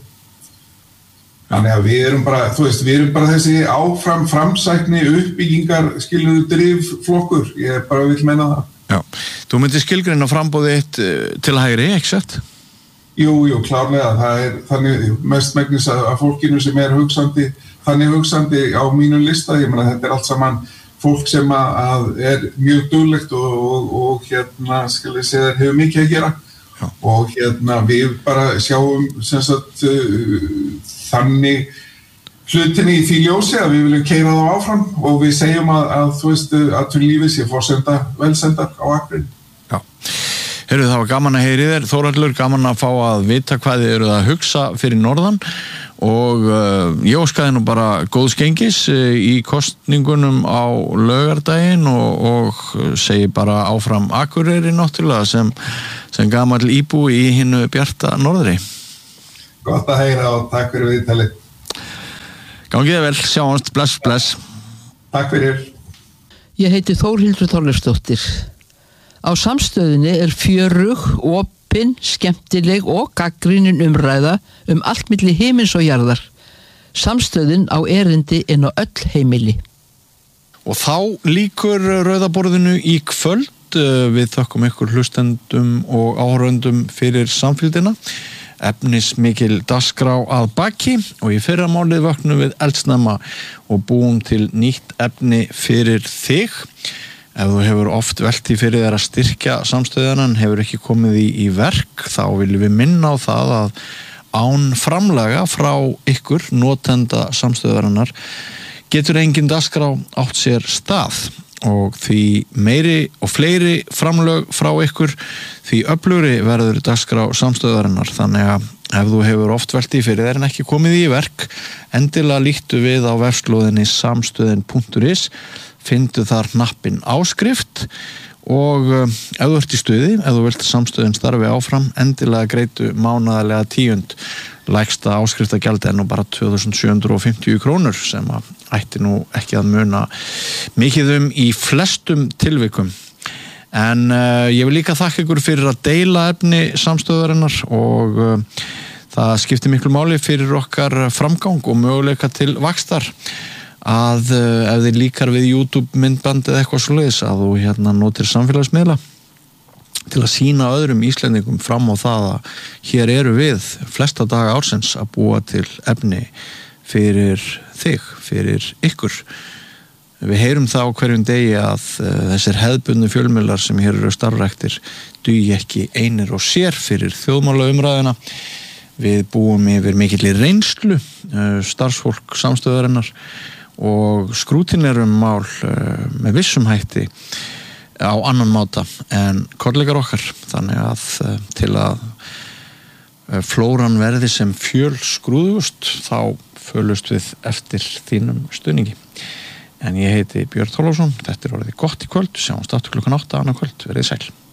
Þannig að við erum bara, þú veist, við erum bara þessi áfram framsækni uppbyggingar skiljuðu driflokkur, ég bara vil meina það. Já, þú myndir skilgreina frambóðið eitt til hægri, ekki sett? Jú, jú, klárlega, það er þannig mest megnis að, að fólkinu sem er hugsandi, þannig hugsandi á mínu lista, ég meina þetta er allt saman fólk sem að, að er mjög duglegt og, og, og hérna skal ég segja hefur mikið að gera. Já. Og hérna við bara sjáum sem sagt uh, þannig hlutinni í því ljósi að við viljum keyra þá áfram og við segjum að, að þú veist að til lífið sé forsenda velsendar á Akureyri. Já. Heyrðu, það var gaman að heyri þér, Þórhallur, gaman að fá að vita hvað þið eruð að hugsa fyrir norðan og uh, ég óskaði nú bara góðs gengis uh, í kosningunum á laugardaginn og, og segi bara áfram Akureyri náttúrulega sem, sem gamall íbúi í hinu bjarta norðri. Gott að heyra og takk fyrir viðtalið. Gangið vel, sjáumst, bless, bless. Takk fyrir. Ég heiti Þórhildur Þorleifsdóttir. Á Samstöðinni er fjörug, opin, skemmtileg og gagnrýnin umræða um allt milli himins og jarðar. Samstöðin á erindi inn á öll heimili. Og þá lýkur rauðaborðinu í kvöld. Við þökkum ykkur hlustendum og áhorfendum fyrir samfylgdina. Efnismikil dagskrá að baki og í fyrramálið vöknum við eldsnemma og búum til nýtt efni fyrir þig. Ef þú hefur oft velt í fyrir þér að styrkja samstöðunan, hefur ekki komið í, í verk, þá viljum við minna á það að án framlaga frá ykkur, notenda samstöðunarinnar, getur engin dagskrá átt sér stað. Og því meiri og fleiri framlög frá ykkur, því öflugri verður dagskrá samstöðarinnar. Þannig að ef þú hefur oft velt í fyrir þér en ekki komið í verk, endilega líktu við á vefslóðinni samstöðin punktur is, findu þar hnappinn áskrift og ef þú ert í stuði, ef þú vilt samstöðin starfi áfram, endilega greitu mánaðarlega tíund. Lægsta áskriftagjald er nú bara tvö þúsund sjö hundruð fimmtíu krónur sem að ætti nú ekki að muna mikið um í flestum tilvikum. En uh, ég vil líka þakka ykkur fyrir að deila efni samstöðarinnar og uh, það skiptir miklu máli fyrir okkar framgang og möguleika til vaxtar að uh, ef þið líkar við YouTube myndband eða eitthvað svoleiðis að þú hérna notir samfélagsmiðla til að sýna öðrum Íslendingum fram á það að hér eru við flesta daga ársins að búa til efni fyrir þig, fyrir ykkur. Við heyrum það á hverjum degi að uh, þessir hefðbundnu fjölmiðlar sem hér eru starfræktir dugi ekki einir og sér fyrir þjóðmálaumræðuna. Við búum yfir mikilli reynslu, uh, starfsfólk samstöðarinnar og skrútinerum mál uh, með vissum hætti á annan máta en kollegar okkar, þannig að til að flóran verði sem fjöl skrúðust þá fölust við eftir þínum stuðningi. En ég heiti Björn Þorláksson, þetta er orðið gott í kvöld, sjáumst aftur klukkan átta annað kvöld, verið sæl.